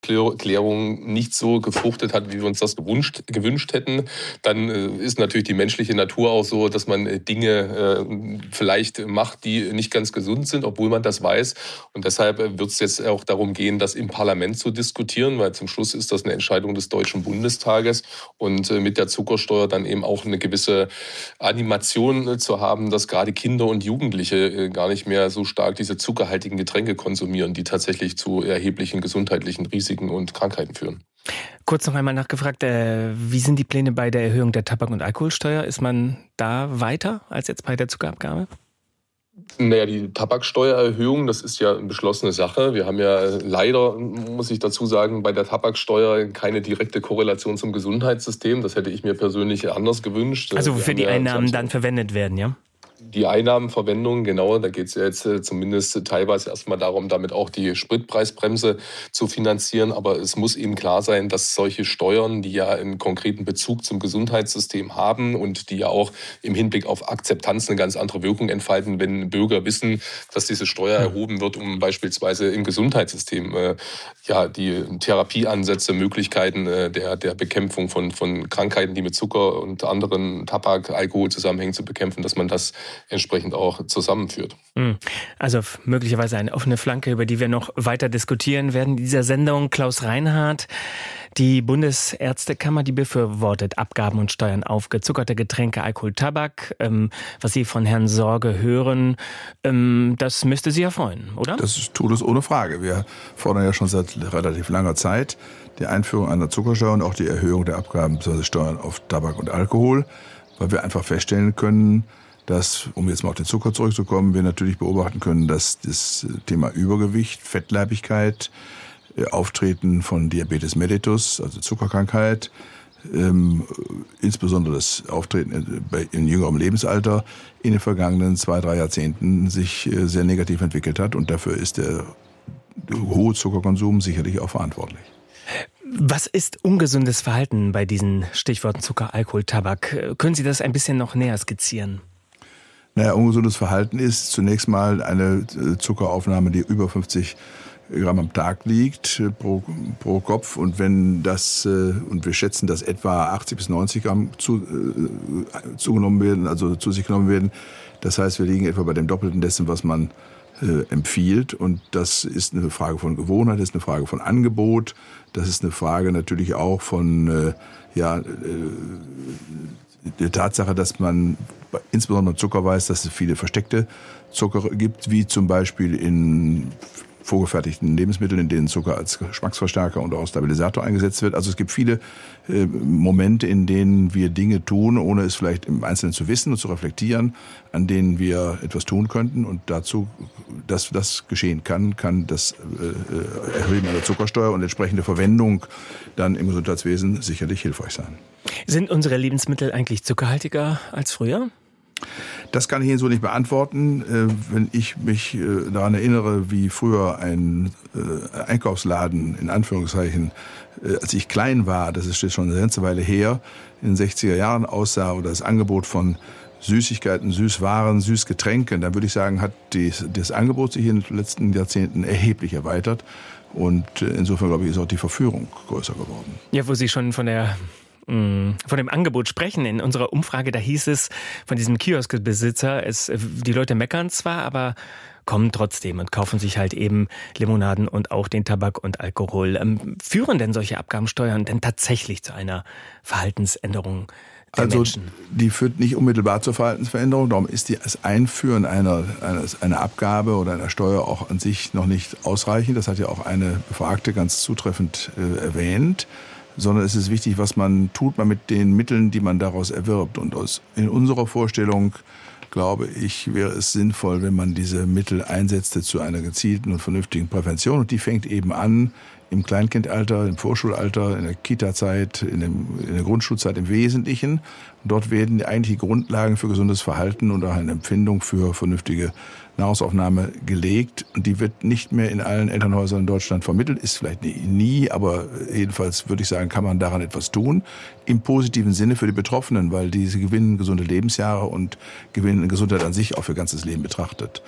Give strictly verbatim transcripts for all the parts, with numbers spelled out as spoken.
Klärung nicht so gefruchtet hat, wie wir uns das gewünscht, gewünscht hätten, dann äh, ist natürlich die menschliche Natur auch so, dass man äh, Dinge äh, vielleicht macht, die nicht ganz gesund sind, obwohl man das weiß. Und deshalb äh, wird es jetzt auch darum gehen, das im Parlament zu diskutieren, weil zum Schluss ist das eine Entscheidung des Deutschen Bundestages und äh, mit der Zuckersteuer dann eben auch eine gewisse Animation äh, zu haben, dass gerade Kinder und Jugendliche äh, gar nicht mehr so stark diese zuckerhaltigen Getränke konsumieren, die tatsächlich zu erheblichen gesundheitlichen Risiken und Krankheiten führen. Kurz noch einmal nachgefragt, äh, wie sind die Pläne bei der Erhöhung der Tabak- und Alkoholsteuer? Ist man da weiter als jetzt bei der Zuckerabgabe? Naja, die Tabaksteuererhöhung, das ist ja eine beschlossene Sache. Wir haben ja leider, muss ich dazu sagen, bei der Tabaksteuer keine direkte Korrelation zum Gesundheitssystem. Das hätte ich mir persönlich anders gewünscht. Also Wir für die ja Einnahmen dann verwendet werden, ja? Die Einnahmenverwendung, genau, da geht es ja jetzt äh, zumindest teilweise erstmal darum, damit auch die Spritpreisbremse zu finanzieren. Aber es muss eben klar sein, dass solche Steuern, die ja einen konkreten Bezug zum Gesundheitssystem haben und die ja auch im Hinblick auf Akzeptanz eine ganz andere Wirkung entfalten, wenn Bürger wissen, dass diese Steuer erhoben wird, um beispielsweise im Gesundheitssystem äh, ja, die Therapieansätze, Möglichkeiten äh, der, der Bekämpfung von, von Krankheiten, die mit Zucker und anderen Tabak, Alkohol zusammenhängen, zu bekämpfen, dass man das entsprechend auch zusammenführt. Also möglicherweise eine offene Flanke, über die wir noch weiter diskutieren werden in dieser Sendung. Klaus Reinhardt, die Bundesärztekammer, die befürwortet Abgaben und Steuern auf gezuckerte Getränke, Alkohol, Tabak. Ähm, was Sie von Herrn Sorge hören, ähm, das müsste Sie ja freuen, oder? Das tut es ohne Frage. Wir fordern ja schon seit relativ langer Zeit die Einführung einer Zuckersteuer und auch die Erhöhung der Abgaben bzw. Steuern auf Tabak und Alkohol, weil wir einfach feststellen können, dass, um jetzt mal auf den Zucker zurückzukommen, wir natürlich beobachten können, dass das Thema Übergewicht, Fettleibigkeit, Auftreten von Diabetes mellitus, also Zuckerkrankheit, ähm, insbesondere das Auftreten in jüngerem Lebensalter in den vergangenen zwei, drei Jahrzehnten sich sehr negativ entwickelt hat. Und dafür ist der hohe Zuckerkonsum sicherlich auch verantwortlich. Was ist ungesundes Verhalten bei diesen Stichworten Zucker, Alkohol, Tabak? Können Sie das ein bisschen noch näher skizzieren? Naja, ungesundes Verhalten ist zunächst mal eine Zuckeraufnahme, die über fünfzig Gramm am Tag liegt pro, pro Kopf. Und wenn das, und wir schätzen, dass etwa achtzig bis neunzig Gramm zu, zugenommen werden, also zu sich genommen werden. Das heißt, wir liegen etwa bei dem Doppelten dessen, was man äh, empfiehlt. Und das ist eine Frage von Gewohnheit, das ist eine Frage von Angebot. Das ist eine Frage natürlich auch von, äh, ja, äh, der Tatsache, dass man insbesondere Zucker weiß, dass es viele versteckte Zucker gibt, wie zum Beispiel in vorgefertigten Lebensmitteln, in denen Zucker als Geschmacksverstärker und auch Stabilisator eingesetzt wird. Also es gibt viele äh, Momente, in denen wir Dinge tun, ohne es vielleicht im Einzelnen zu wissen und zu reflektieren, an denen wir etwas tun könnten. Und dazu, dass das geschehen kann, kann das äh, Erhöhen einer Zuckersteuer und entsprechende Verwendung dann im Gesundheitswesen sicherlich hilfreich sein. Sind unsere Lebensmittel eigentlich zuckerhaltiger als früher? Das kann ich Ihnen so nicht beantworten. Wenn ich mich daran erinnere, wie früher ein Einkaufsladen, in Anführungszeichen, als ich klein war, das ist schon eine ganze Weile her, in den sechziger Jahren aussah, oder das Angebot von Süßigkeiten, Süßwaren, Süßgetränken, dann würde ich sagen, hat die, das Angebot sich in den letzten Jahrzehnten erheblich erweitert. Und insofern, glaube ich, ist auch die Verführung größer geworden. Ja, wo Sie schon von der von dem Angebot sprechen. In unserer Umfrage, da hieß es von diesem Kioskbesitzer, es, die Leute meckern zwar, aber kommen trotzdem und kaufen sich halt eben Limonaden und auch den Tabak und Alkohol. Ähm, führen denn solche Abgabensteuern denn tatsächlich zu einer Verhaltensänderung der also, Menschen? Die führt nicht unmittelbar zur Verhaltensveränderung. Darum ist die, das Einführen einer, einer, einer Abgabe oder einer Steuer auch an sich noch nicht ausreichend. Das hat ja auch eine Befragte ganz zutreffend äh, erwähnt. Sondern es ist wichtig, was man tut, man mit den Mitteln, die man daraus erwirbt. Und aus, in unserer Vorstellung, glaube ich, wäre es sinnvoll, wenn man diese Mittel einsetzte zu einer gezielten und vernünftigen Prävention. Und die fängt eben an im Kleinkindalter, im Vorschulalter, in der Kita-Zeit, in, dem, in der Grundschulzeit im Wesentlichen. Und dort werden eigentlich die Grundlagen für gesundes Verhalten und auch eine Empfindung für vernünftige Nahrungsaufnahme gelegt. Und die wird nicht mehr in allen Elternhäusern in Deutschland vermittelt, ist vielleicht nie, aber jedenfalls würde ich sagen, kann man daran etwas tun. Im positiven Sinne für die Betroffenen, weil diese gewinnen gesunde Lebensjahre und gewinnen Gesundheit an sich auch für ganzes Leben betrachtet.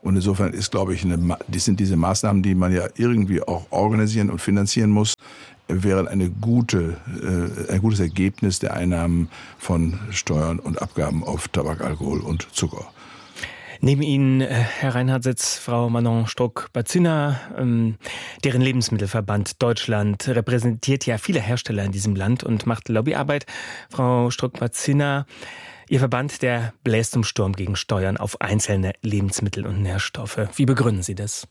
Und insofern ist, glaube ich, eine, die sind diese Maßnahmen, die man ja irgendwie auch organisieren und finanzieren muss, wären eine gute, äh, ein gutes Ergebnis der Einnahmen von Steuern und Abgaben auf Tabak, Alkohol und Zucker. Neben Ihnen, Herr Reinhardt, sitzt Frau Manon Struck-Bazina, ähm, deren Lebensmittelverband Deutschland repräsentiert ja viele Hersteller in diesem Land und macht Lobbyarbeit. Frau Struck-Bazina, Ihr Verband, der bläst zum Sturm gegen Steuern auf einzelne Lebensmittel und Nährstoffe. Wie begründen Sie das?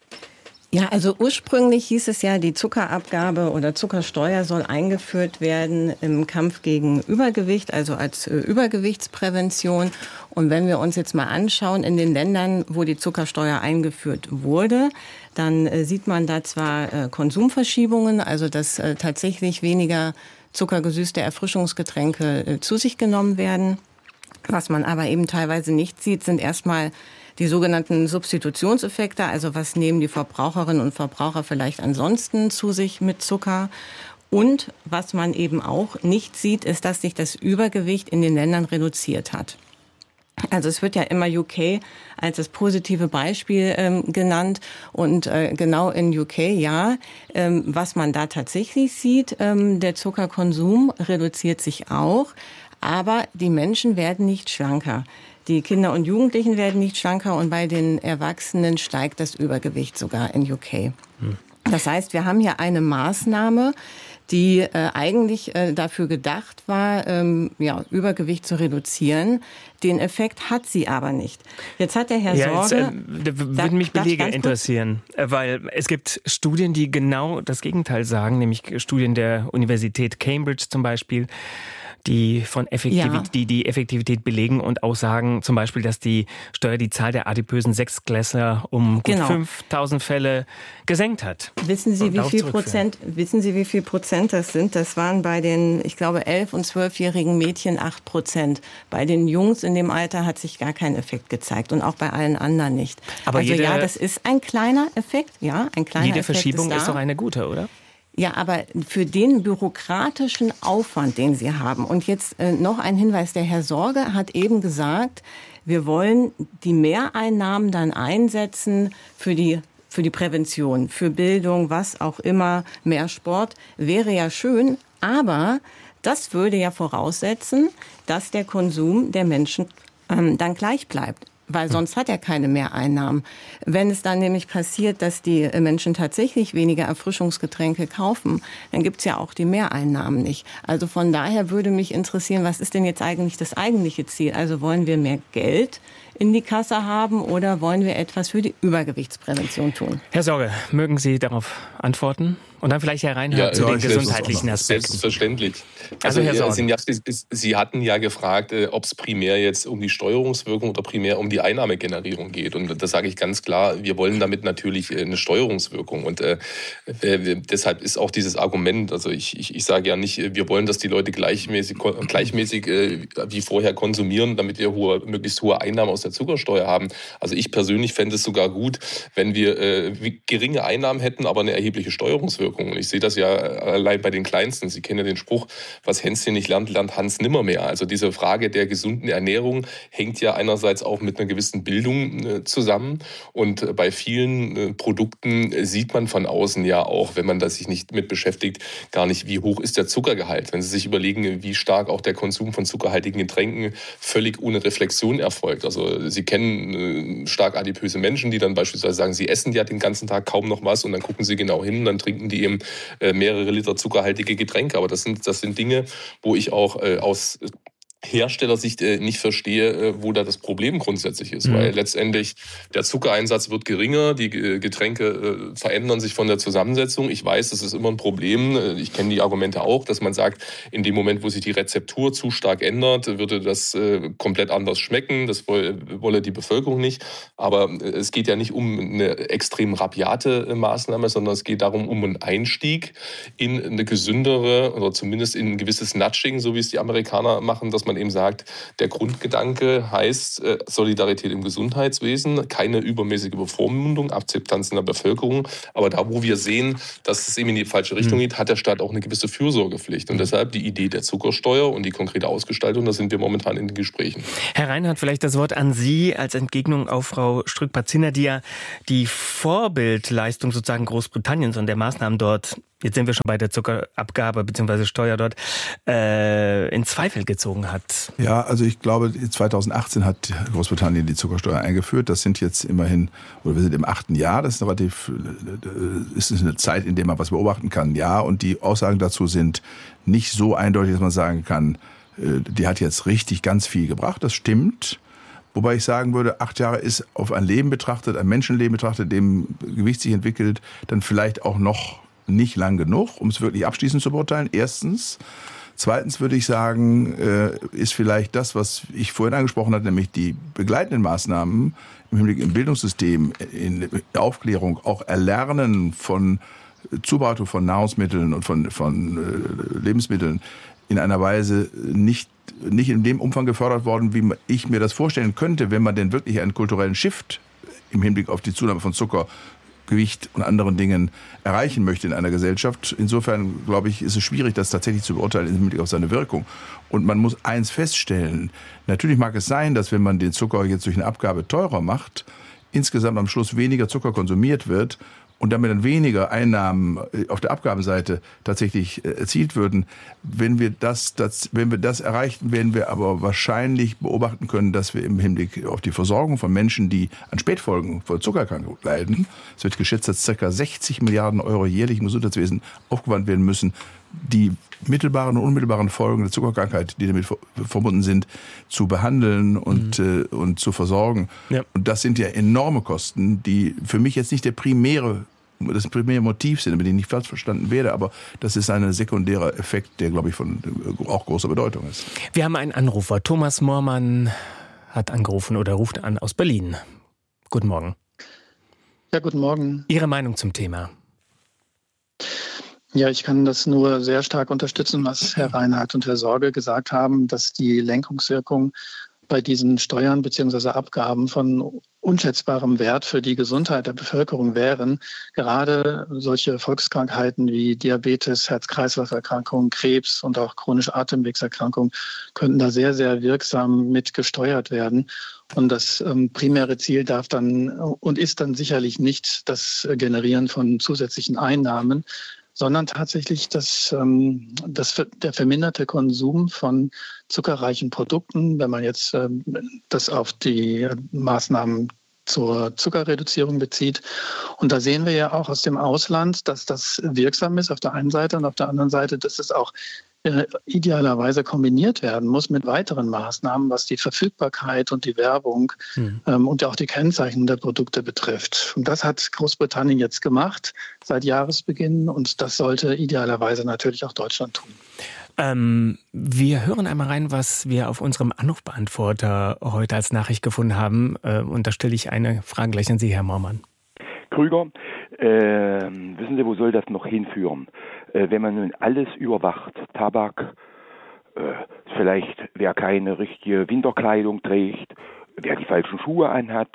Ja, also ursprünglich hieß es ja, die Zuckerabgabe oder Zuckersteuer soll eingeführt werden im Kampf gegen Übergewicht, also als äh, Übergewichtsprävention. Und wenn wir uns jetzt mal anschauen, in den Ländern, wo die Zuckersteuer eingeführt wurde, dann äh, sieht man da zwar äh, Konsumverschiebungen, also dass äh, tatsächlich weniger zuckergesüßte Erfrischungsgetränke äh, zu sich genommen werden. Was man aber eben teilweise nicht sieht, sind erstmal die sogenannten Substitutionseffekte, also was nehmen die Verbraucherinnen und Verbraucher vielleicht ansonsten zu sich mit Zucker. Und was man eben auch nicht sieht, ist, dass sich das Übergewicht in den Ländern reduziert hat. Also es wird ja immer U K als das positive Beispiel ähm, genannt und äh, genau in U K, ja, ähm, was man da tatsächlich sieht, ähm, der Zuckerkonsum reduziert sich auch, aber die Menschen werden nicht schlanker. Die Kinder und Jugendlichen werden nicht schlanker und bei den Erwachsenen steigt das Übergewicht sogar in U K. Hm. Das heißt, wir haben hier eine Maßnahme, die äh, eigentlich äh, dafür gedacht war, ähm, ja, Übergewicht zu reduzieren. Den Effekt hat sie aber nicht. Jetzt hat der Herr ja, Sorge... Jetzt, äh, da würden mich Belege interessieren, weil es gibt Studien, die genau das Gegenteil sagen, nämlich Studien der Universität Cambridge zum Beispiel, die von Effektivität, ja. die die Effektivität belegen und auch sagen, zum Beispiel, dass die Steuer die Zahl der adipösen Sechsklässler um gut genau. fünftausend Fälle gesenkt hat. Wissen Sie, wie viel Prozent, wissen Sie, wie viel Prozent das sind? Das waren bei den, ich glaube, elf- und zwölfjährigen Mädchen acht Prozent. Bei den Jungs in dem Alter hat sich gar kein Effekt gezeigt und auch bei allen anderen nicht. Aber also jede, ja, das ist ein kleiner Effekt, ja, ein kleiner jede Effekt Verschiebung ist, ist doch eine gute, oder? Ja, aber für den bürokratischen Aufwand, den Sie haben. Und jetzt äh, noch ein Hinweis. Der Herr Sorge hat eben gesagt, wir wollen die Mehreinnahmen dann einsetzen für die, für die Prävention, für Bildung, was auch immer. Mehr Sport wäre ja schön, aber das würde ja voraussetzen, dass der Konsum der Menschen ähm, dann gleich bleibt. Weil sonst hat er keine Mehreinnahmen. Wenn es dann nämlich passiert, dass die Menschen tatsächlich weniger Erfrischungsgetränke kaufen, dann gibt's ja auch die Mehreinnahmen nicht. Also von daher würde mich interessieren, was ist denn jetzt eigentlich das eigentliche Ziel? Also wollen wir mehr Geld in die Kasse haben oder wollen wir etwas für die Übergewichtsprävention tun? Herr Sorge, mögen Sie darauf antworten? Und dann vielleicht Herr Reinhardt ja, zu ja, den gesundheitlichen Aspekten. Selbstverständlich. Also, also Herr Sorge. Sie hatten ja gefragt, ob es primär jetzt um die Steuerungswirkung oder primär um die Einnahmegenerierung geht. Und das sage ich ganz klar, wir wollen damit natürlich eine Steuerungswirkung. Und äh, deshalb ist auch dieses Argument, also ich, ich, ich sage ja nicht, wir wollen, dass die Leute gleichmäßig, gleichmäßig äh, wie vorher konsumieren, damit wir hohe, möglichst hohe Einnahmen aus der Zuckersteuer haben. Also ich persönlich fände es sogar gut, wenn wir äh, geringe Einnahmen hätten, aber eine erhebliche Steuerungswirkung. Und ich sehe das ja allein bei den Kleinsten. Sie kennen ja den Spruch, was Hänschen nicht lernt, lernt Hans nimmermehr. Also diese Frage der gesunden Ernährung hängt ja einerseits auch mit einer gewissen Bildung zusammen. Und bei vielen Produkten sieht man von außen ja auch, wenn man da sich nicht mit beschäftigt, gar nicht, wie hoch ist der Zuckergehalt. Wenn Sie sich überlegen, wie stark auch der Konsum von zuckerhaltigen Getränken völlig ohne Reflexion erfolgt. Also Sie kennen stark adipöse Menschen, die dann beispielsweise sagen, sie essen ja den ganzen Tag kaum noch was und dann gucken sie genau hin und dann trinken die eben mehrere Liter zuckerhaltige Getränke. Aber das sind, das sind Dinge, wo ich auch äh, aus Herstellersicht äh, nicht verstehe, äh, wo da das Problem grundsätzlich ist. Mhm. Weil letztendlich der Zuckereinsatz wird geringer, die äh, Getränke äh, verändern sich von der Zusammensetzung. Ich weiß, das ist immer ein Problem. Ich kenne die Argumente auch, dass man sagt, in dem Moment, wo sich die Rezeptur zu stark ändert, würde das äh, komplett anders schmecken. Das wolle, wolle die Bevölkerung nicht. Aber äh, es geht ja nicht um eine extrem rabiate äh, Maßnahme, sondern es geht darum, um einen Einstieg in eine gesündere oder zumindest in ein gewisses Nudging, so wie es die Amerikaner machen, dass man man eben sagt, der Grundgedanke heißt äh, Solidarität im Gesundheitswesen, keine übermäßige Bevormundung, Akzeptanz in der Bevölkerung. Aber da, wo wir sehen, dass es eben in die falsche Richtung geht, hat der Staat auch eine gewisse Fürsorgepflicht. Und deshalb die Idee der Zuckersteuer und die konkrete Ausgestaltung, da sind wir momentan in den Gesprächen. Herr Reinhardt, vielleicht das Wort an Sie als Entgegnung auf Frau Strück-Pazina, die ja die Vorbildleistung sozusagen Großbritanniens und der Maßnahmen dort, jetzt sind wir schon bei der Zuckerabgabe bzw. Steuer dort, äh, in Zweifel gezogen hat. Ja, also ich glaube, zweitausendachtzehn hat Großbritannien die Zuckersteuer eingeführt. Das sind jetzt immerhin, oder wir sind im achten Jahr, das ist relativ, ist eine Zeit, in der man was beobachten kann. Ja, und die Aussagen dazu sind nicht so eindeutig, dass man sagen kann, die hat jetzt richtig ganz viel gebracht. Das stimmt. Wobei ich sagen würde, acht Jahre ist auf ein Leben betrachtet, ein Menschenleben betrachtet, dem Gewicht sich entwickelt, dann vielleicht auch noch nicht lang genug, um es wirklich abschließend zu beurteilen. Erstens. Zweitens würde ich sagen, ist vielleicht das, was ich vorhin angesprochen hatte, nämlich die begleitenden Maßnahmen im Hinblick im Bildungssystem, in Aufklärung, auch Erlernen von Zubereitung von Nahrungsmitteln und von, von Lebensmitteln in einer Weise nicht, nicht in dem Umfang gefördert worden, wie ich mir das vorstellen könnte, wenn man denn wirklich einen kulturellen Shift im Hinblick auf die Zunahme von Zucker, Gewicht und anderen Dingen erreichen möchte in einer Gesellschaft. Insofern, glaube ich, ist es schwierig, das tatsächlich zu beurteilen im Hinblick auf seine Wirkung. Und man muss eins feststellen, natürlich mag es sein, dass wenn man den Zucker jetzt durch eine Abgabe teurer macht, insgesamt am Schluss weniger Zucker konsumiert wird und damit dann weniger Einnahmen auf der Abgabenseite tatsächlich erzielt würden. Wenn wir das, das, wenn wir das erreichen, werden wir aber wahrscheinlich beobachten können, dass wir im Hinblick auf die Versorgung von Menschen, die an Spätfolgen von Zuckererkrankung leiden, es wird geschätzt, dass ca. sechzig Milliarden Euro jährlich im Gesundheitswesen aufgewandt werden müssen, die mittelbaren und unmittelbaren Folgen der Zuckerkrankheit, die damit verbunden sind, zu behandeln und, mhm. äh, und zu versorgen. Ja. Und das sind ja enorme Kosten, die für mich jetzt nicht der primäre, das primäre Motiv sind, damit ich nicht falsch verstanden werde, aber das ist ein sekundärer Effekt, der, glaube ich, von auch großer Bedeutung ist. Wir haben einen Anrufer. Thomas Moormann hat angerufen oder ruft an aus Berlin. Guten Morgen. Ja, guten Morgen. Ihre Meinung zum Thema? Ja, ich kann das nur sehr stark unterstützen, was Herr Reinhardt und Herr Sorge gesagt haben, dass die Lenkungswirkung bei diesen Steuern bzw. Abgaben von unschätzbarem Wert für die Gesundheit der Bevölkerung wären. Gerade solche Volkskrankheiten wie Diabetes, Herz-Kreislauf-Erkrankungen, Krebs und auch chronische Atemwegserkrankungen könnten da sehr, sehr wirksam mit gesteuert werden. Und das ähm, primäre Ziel darf dann und ist dann sicherlich nicht das Generieren von zusätzlichen Einnahmen, sondern tatsächlich das, ähm, das, der verminderte Konsum von zuckerreichen Produkten, wenn man jetzt ähm, das auf die Maßnahmen zur Zuckerreduzierung bezieht. Und da sehen wir ja auch aus dem Ausland, dass das wirksam ist auf der einen Seite und auf der anderen Seite, dass es auch äh, idealerweise kombiniert werden muss mit weiteren Maßnahmen, was die Verfügbarkeit und die Werbung mhm. ähm, und auch die Kennzeichnung der Produkte betrifft. Und das hat Großbritannien jetzt gemacht seit Jahresbeginn und das sollte idealerweise natürlich auch Deutschland tun. Ähm, wir hören einmal rein, was wir auf unserem Anrufbeantworter heute als Nachricht gefunden haben. Äh, und da stelle ich eine Frage gleich an Sie, Herr Moormann. Krüger, äh, wissen Sie, wo soll das noch hinführen? Äh, wenn man nun alles überwacht, Tabak, äh, vielleicht wer keine richtige Winterkleidung trägt, wer die falschen Schuhe anhat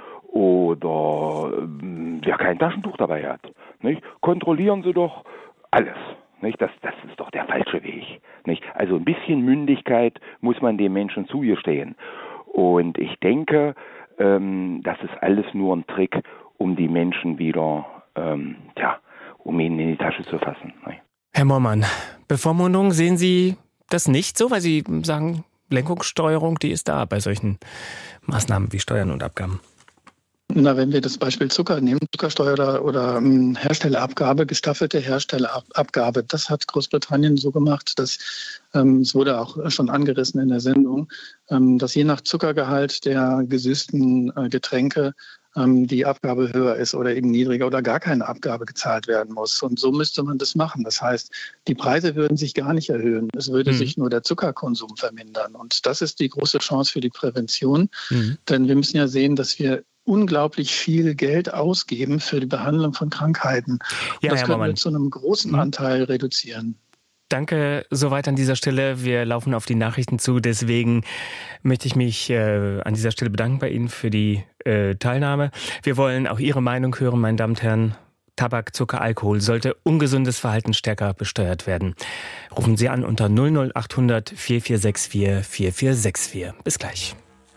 oder äh, wer kein Taschentuch dabei hat. Nicht? Kontrollieren Sie doch alles. Nicht? Das, das ist doch der falsche Weg. Nicht? Also ein bisschen Mündigkeit muss man den Menschen zugestehen. Und ich denke, ähm, das ist alles nur ein Trick, um die Menschen wieder, ähm, ja, um ihnen in die Tasche zu fassen. Nicht? Herr Moormann, Bevormundung, sehen Sie das nicht so? Weil Sie sagen, Lenkungssteuerung, die ist da bei solchen Maßnahmen wie Steuern und Abgaben. Na, wenn wir das Beispiel Zucker nehmen, Zuckersteuer oder, oder um, Herstellerabgabe, gestaffelte Herstellerabgabe, das hat Großbritannien so gemacht, dass ähm, es wurde auch schon angerissen in der Sendung, ähm, dass je nach Zuckergehalt der gesüßten äh, Getränke ähm, die Abgabe höher ist oder eben niedriger oder gar keine Abgabe gezahlt werden muss. Und so müsste man das machen. Das heißt, die Preise würden sich gar nicht erhöhen. Es würde mhm. sich nur der Zuckerkonsum vermindern. Und das ist die große Chance für die Prävention. Mhm. Denn wir müssen ja sehen, dass wir unglaublich viel Geld ausgeben für die Behandlung von Krankheiten. Ja, das Herr können Moormann. wir zu einem großen Anteil reduzieren. Danke soweit an dieser Stelle. Wir laufen auf die Nachrichten zu. Deswegen möchte ich mich äh, an dieser Stelle bedanken bei Ihnen für die äh, Teilnahme. Wir wollen auch Ihre Meinung hören, meine Damen und Herren. Tabak, Zucker, Alkohol. Sollte ungesundes Verhalten stärker besteuert werden? Rufen Sie an unter null null acht hundert vier vier sechs vier vier vier sechs vier. Bis gleich.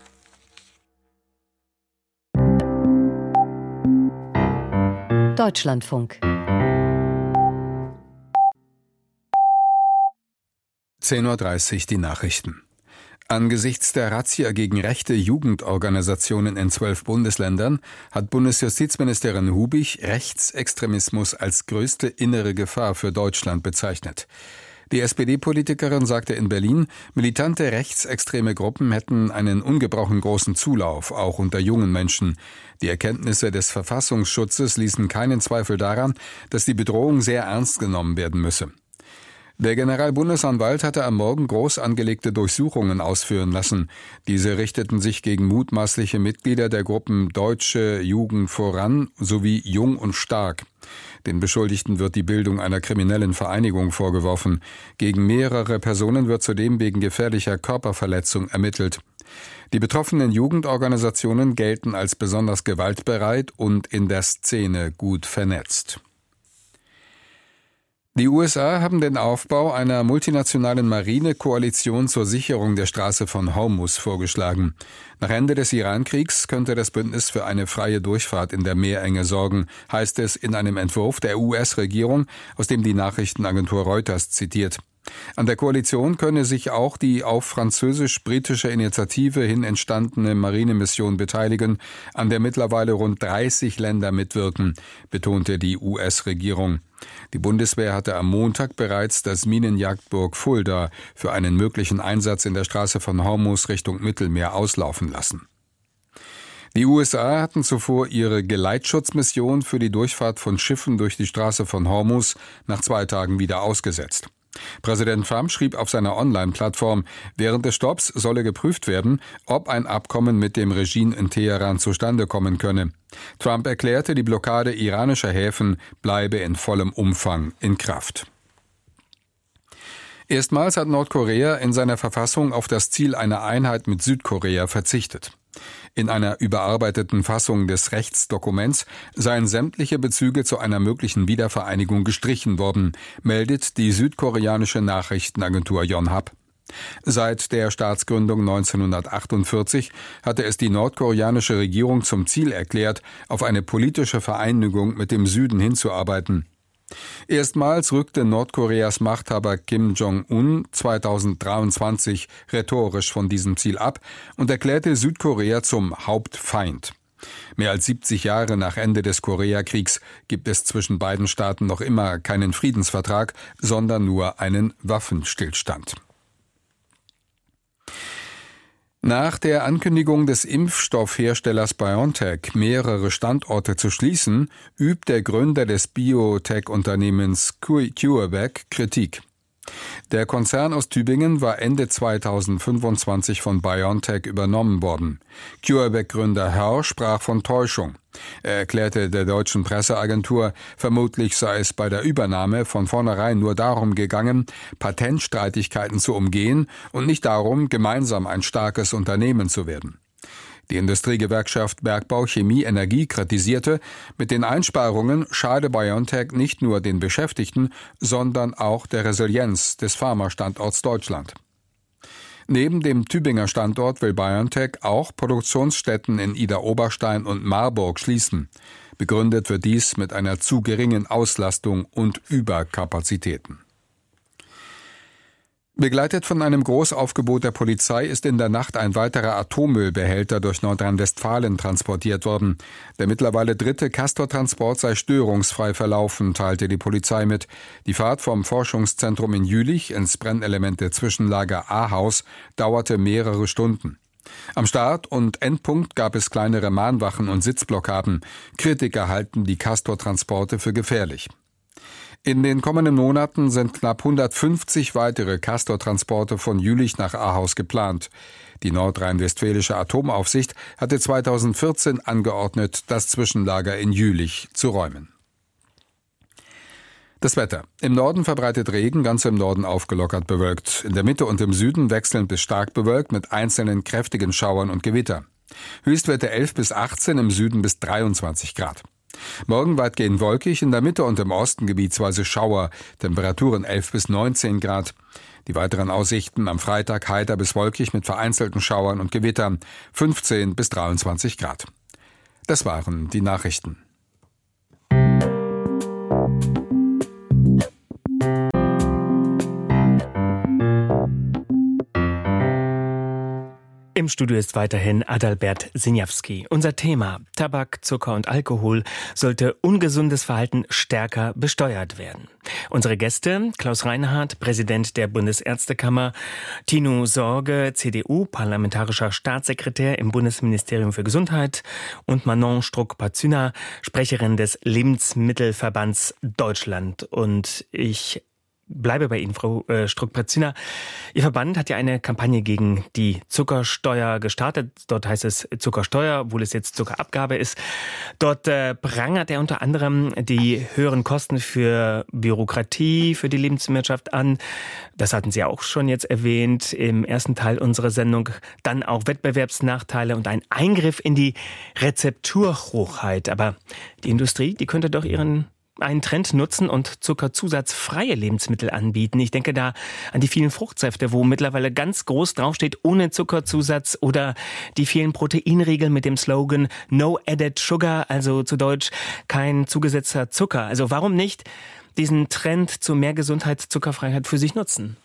Deutschlandfunk. zehn Uhr dreißig die Nachrichten. Angesichts der Razzia gegen rechte Jugendorganisationen in zwölf Bundesländern hat Bundesjustizministerin Hubig Rechtsextremismus als größte innere Gefahr für Deutschland bezeichnet. Die S P D-Politikerin sagte in Berlin, militante rechtsextreme Gruppen hätten einen ungebrochen großen Zulauf, auch unter jungen Menschen. Die Erkenntnisse des Verfassungsschutzes ließen keinen Zweifel daran, dass die Bedrohung sehr ernst genommen werden müsse. Der Generalbundesanwalt hatte am Morgen groß angelegte Durchsuchungen ausführen lassen. Diese richteten sich gegen mutmaßliche Mitglieder der Gruppen Deutsche Jugend voran sowie Jung und Stark. Den Beschuldigten wird die Bildung einer kriminellen Vereinigung vorgeworfen. Gegen mehrere Personen wird zudem wegen gefährlicher Körperverletzung ermittelt. Die betroffenen Jugendorganisationen gelten als besonders gewaltbereit und in der Szene gut vernetzt. Die U S A haben den Aufbau einer multinationalen Marinekoalition zur Sicherung der Straße von Hormuz vorgeschlagen. Nach Ende des Iran-Kriegs könnte das Bündnis für eine freie Durchfahrt in der Meerenge sorgen, heißt es in einem Entwurf der U S-Regierung, aus dem die Nachrichtenagentur Reuters zitiert. An der Koalition könne sich auch die auf französisch-britische Initiative hin entstandene Marinemission beteiligen, an der mittlerweile rund dreißig Länder mitwirken, betonte die U S-Regierung. Die Bundeswehr hatte am Montag bereits das Minenjagdburg Fulda für einen möglichen Einsatz in der Straße von Hormuz Richtung Mittelmeer auslaufen lassen. Die U S A hatten zuvor ihre Geleitschutzmission für die Durchfahrt von Schiffen durch die Straße von Hormuz nach zwei Tagen wieder ausgesetzt. Präsident Trump schrieb auf seiner Online-Plattform, während des Stopps solle geprüft werden, ob ein Abkommen mit dem Regime in Teheran zustande kommen könne. Trump erklärte, die Blockade iranischer Häfen bleibe in vollem Umfang in Kraft. Erstmals hat Nordkorea in seiner Verfassung auf das Ziel einer Einheit mit Südkorea verzichtet. In einer überarbeiteten Fassung des Rechtsdokuments seien sämtliche Bezüge zu einer möglichen Wiedervereinigung gestrichen worden, meldet die südkoreanische Nachrichtenagentur Yonhap. Seit der Staatsgründung neunzehnhundertachtundvierzig hatte es die nordkoreanische Regierung zum Ziel erklärt, auf eine politische Vereinigung mit dem Süden hinzuarbeiten. Erstmals rückte Nordkoreas Machthaber Kim Jong-un zweitausenddreiundzwanzig rhetorisch von diesem Ziel ab und erklärte Südkorea zum Hauptfeind. Mehr als siebzig Jahre nach Ende des Koreakriegs gibt es zwischen beiden Staaten noch immer keinen Friedensvertrag, sondern nur einen Waffenstillstand. Nach der Ankündigung des Impfstoffherstellers BioNTech, mehrere Standorte zu schließen, übt der Gründer des Biotech-Unternehmens CureVac Kritik. Der Konzern aus Tübingen war Ende zweitausendfünfundzwanzig von BioNTech übernommen worden. CureVac-Gründer Hörr sprach von Täuschung. Er erklärte der deutschen Presseagentur, vermutlich sei es bei der Übernahme von vornherein nur darum gegangen, Patentstreitigkeiten zu umgehen und nicht darum, gemeinsam ein starkes Unternehmen zu werden. Die Industriegewerkschaft Bergbau, Chemie, Energie kritisierte, mit den Einsparungen schade BioNTech nicht nur den Beschäftigten, sondern auch der Resilienz des Pharmastandorts Deutschland. Neben dem Tübinger Standort will BioNTech auch Produktionsstätten in Idar-Oberstein und Marburg schließen. Begründet wird dies mit einer zu geringen Auslastung und Überkapazitäten. Begleitet von einem Großaufgebot der Polizei ist in der Nacht ein weiterer Atommüllbehälter durch Nordrhein-Westfalen transportiert worden. Der mittlerweile dritte Castor-Transport sei störungsfrei verlaufen, teilte die Polizei mit. Die Fahrt vom Forschungszentrum in Jülich ins Brennelemente-Zwischenlager Ahaus dauerte mehrere Stunden. Am Start- und Endpunkt gab es kleinere Mahnwachen und Sitzblockaden. Kritiker halten die Castor-Transporte für gefährlich. In den kommenden Monaten sind knapp hundertfünfzig weitere Castor-Transporte von Jülich nach Ahaus geplant. Die nordrhein-westfälische Atomaufsicht hatte zweitausendvierzehn angeordnet, das Zwischenlager in Jülich zu räumen. Das Wetter. Im Norden verbreitet Regen, ganz im Norden aufgelockert bewölkt. In der Mitte und im Süden wechselnd bis stark bewölkt mit einzelnen kräftigen Schauern und Gewitter. Höchstwerte elf bis achtzehn, im Süden bis dreiundzwanzig Grad. Morgen weitgehend wolkig, in der Mitte und im Osten gebietsweise Schauer. Temperaturen elf bis neunzehn Grad. Die weiteren Aussichten: am Freitag heiter bis wolkig mit vereinzelten Schauern und Gewittern. fünfzehn bis dreiundzwanzig Grad. Das waren die Nachrichten. Im Studio ist weiterhin Adalbert Siniawski. Unser Thema: Tabak, Zucker und Alkohol sollte ungesundes Verhalten stärker besteuert werden. Unsere Gäste: Klaus Reinhardt, Präsident der Bundesärztekammer, Tino Sorge, C D U, parlamentarischer Staatssekretär im Bundesministerium für Gesundheit, und Manon Struk-Pazuna, Sprecherin des Lebensmittelverbands Deutschland. Und ich bleibe bei Ihnen, Frau äh, Struk-Pazuna. Ihr Verband hat ja eine Kampagne gegen die Zuckersteuer gestartet. Dort heißt es Zuckersteuer, obwohl es jetzt Zuckerabgabe ist. Dort äh, prangert er unter anderem die höheren Kosten für Bürokratie, für die Lebenswirtschaft an. Das hatten Sie auch schon jetzt erwähnt im ersten Teil unserer Sendung. Dann auch Wettbewerbsnachteile und ein Eingriff in die Rezepturhochheit. Aber die Industrie, die könnte doch ihren einen Trend nutzen und zuckerzusatzfreie Lebensmittel anbieten. Ich denke da an die vielen Fruchtsäfte, wo mittlerweile ganz groß draufsteht, ohne Zuckerzusatz, oder die vielen Proteinriegel mit dem Slogan No Added Sugar, also zu Deutsch kein zugesetzter Zucker. Also warum nicht diesen Trend zu mehr Gesundheit, Zuckerfreiheit für sich nutzen?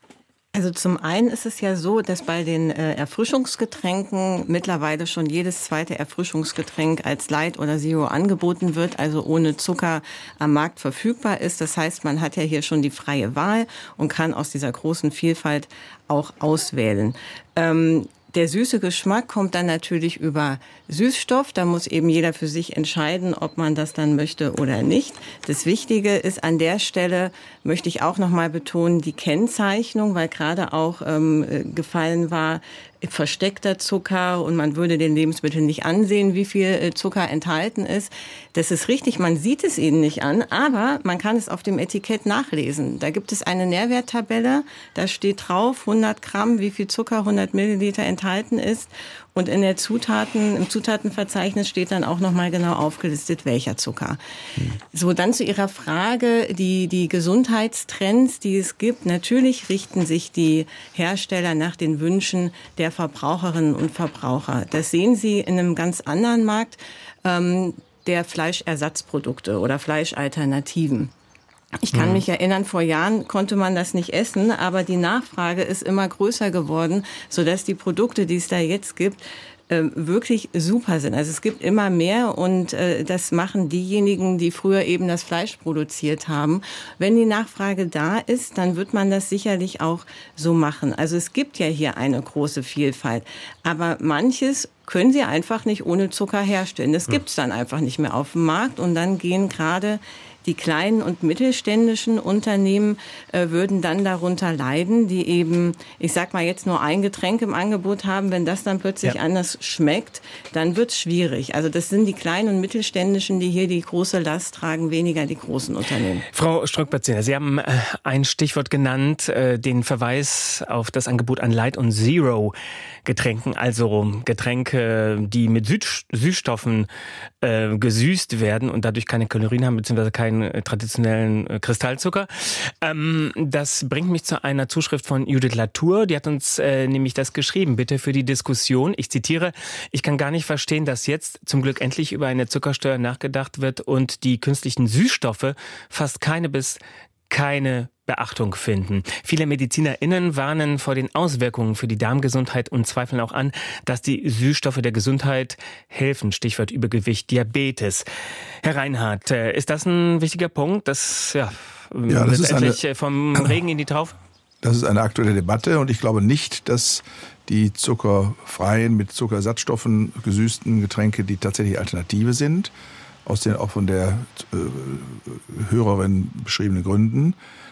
Also zum einen ist es ja so, dass bei den äh, Erfrischungsgetränken mittlerweile schon jedes zweite Erfrischungsgetränk als Light oder Zero angeboten wird, also ohne Zucker am Markt verfügbar ist. Das heißt, man hat ja hier schon die freie Wahl und kann aus dieser großen Vielfalt auch auswählen. Ähm, Der süße Geschmack kommt dann natürlich über Süßstoff. Da muss eben jeder für sich entscheiden, ob man das dann möchte oder nicht. Das Wichtige ist an der Stelle, möchte ich auch noch mal betonen, die Kennzeichnung, weil gerade auch ähm, gefallen war, versteckter Zucker und man würde den Lebensmitteln nicht ansehen, wie viel Zucker enthalten ist. Das ist richtig, man sieht es ihnen nicht an, aber man kann es auf dem Etikett nachlesen. Da gibt es eine Nährwerttabelle, da steht drauf hundert Gramm, wie viel Zucker, hundert Milliliter enthalten ist. Und in der Zutaten, im Zutatenverzeichnis steht dann auch nochmal genau aufgelistet, welcher Zucker. Hm. So, dann zu Ihrer Frage, die, die Gesundheitstrends, die es gibt. Natürlich richten sich die Hersteller nach den Wünschen der Verbraucherinnen und Verbraucher. Das sehen Sie in einem ganz anderen Markt, ähm, der Fleischersatzprodukte oder Fleischalternativen. Ich kann mich erinnern, vor Jahren konnte man das nicht essen, aber die Nachfrage ist immer größer geworden, sodass die Produkte, die es da jetzt gibt, wirklich super sind. Also es gibt immer mehr und äh, das machen diejenigen, die früher eben das Fleisch produziert haben. Wenn die Nachfrage da ist, dann wird man das sicherlich auch so machen. Also es gibt ja hier eine große Vielfalt, aber manches können sie einfach nicht ohne Zucker herstellen. Das gibt's dann einfach nicht mehr auf dem Markt und dann gehen gerade die kleinen und mittelständischen Unternehmen äh, würden dann darunter leiden, die eben, ich sag mal, jetzt nur ein Getränk im Angebot haben. Wenn das dann plötzlich ja. anders schmeckt, dann wird's schwierig. Also das sind die kleinen und mittelständischen, die hier die große Last tragen, weniger die großen Unternehmen. Frau Struk-Pazuna, Sie haben äh, ein Stichwort genannt, äh, den Verweis auf das Angebot an Light- und Zero-Getränken, also Getränke, die mit Süß- Süßstoffen äh, gesüßt werden und dadurch keine Kalorien haben, beziehungsweise keinen traditionellen Kristallzucker. Ähm, das bringt mich zu einer Zuschrift von Judith Latour. Die hat uns äh, nämlich das geschrieben. Bitte für die Diskussion. Ich zitiere: Ich kann gar nicht verstehen, dass jetzt zum Glück endlich über eine Zuckersteuer nachgedacht wird und die künstlichen Süßstoffe fast keine bis keine Beachtung finden. Viele MedizinerInnen warnen vor den Auswirkungen für die Darmgesundheit und zweifeln auch an, dass die Süßstoffe der Gesundheit helfen. Stichwort Übergewicht, Diabetes. Herr Reinhardt, ist das ein wichtiger Punkt, dass ja, ja das letztendlich ist eine, vom Regen in die Taufe? Das ist eine aktuelle Debatte und ich glaube nicht, dass die zuckerfreien, mit Zuckersatzstoffen gesüßten Getränke die tatsächlich Alternative sind, aus den auch von der äh, Hörerin beschriebenen Gründen.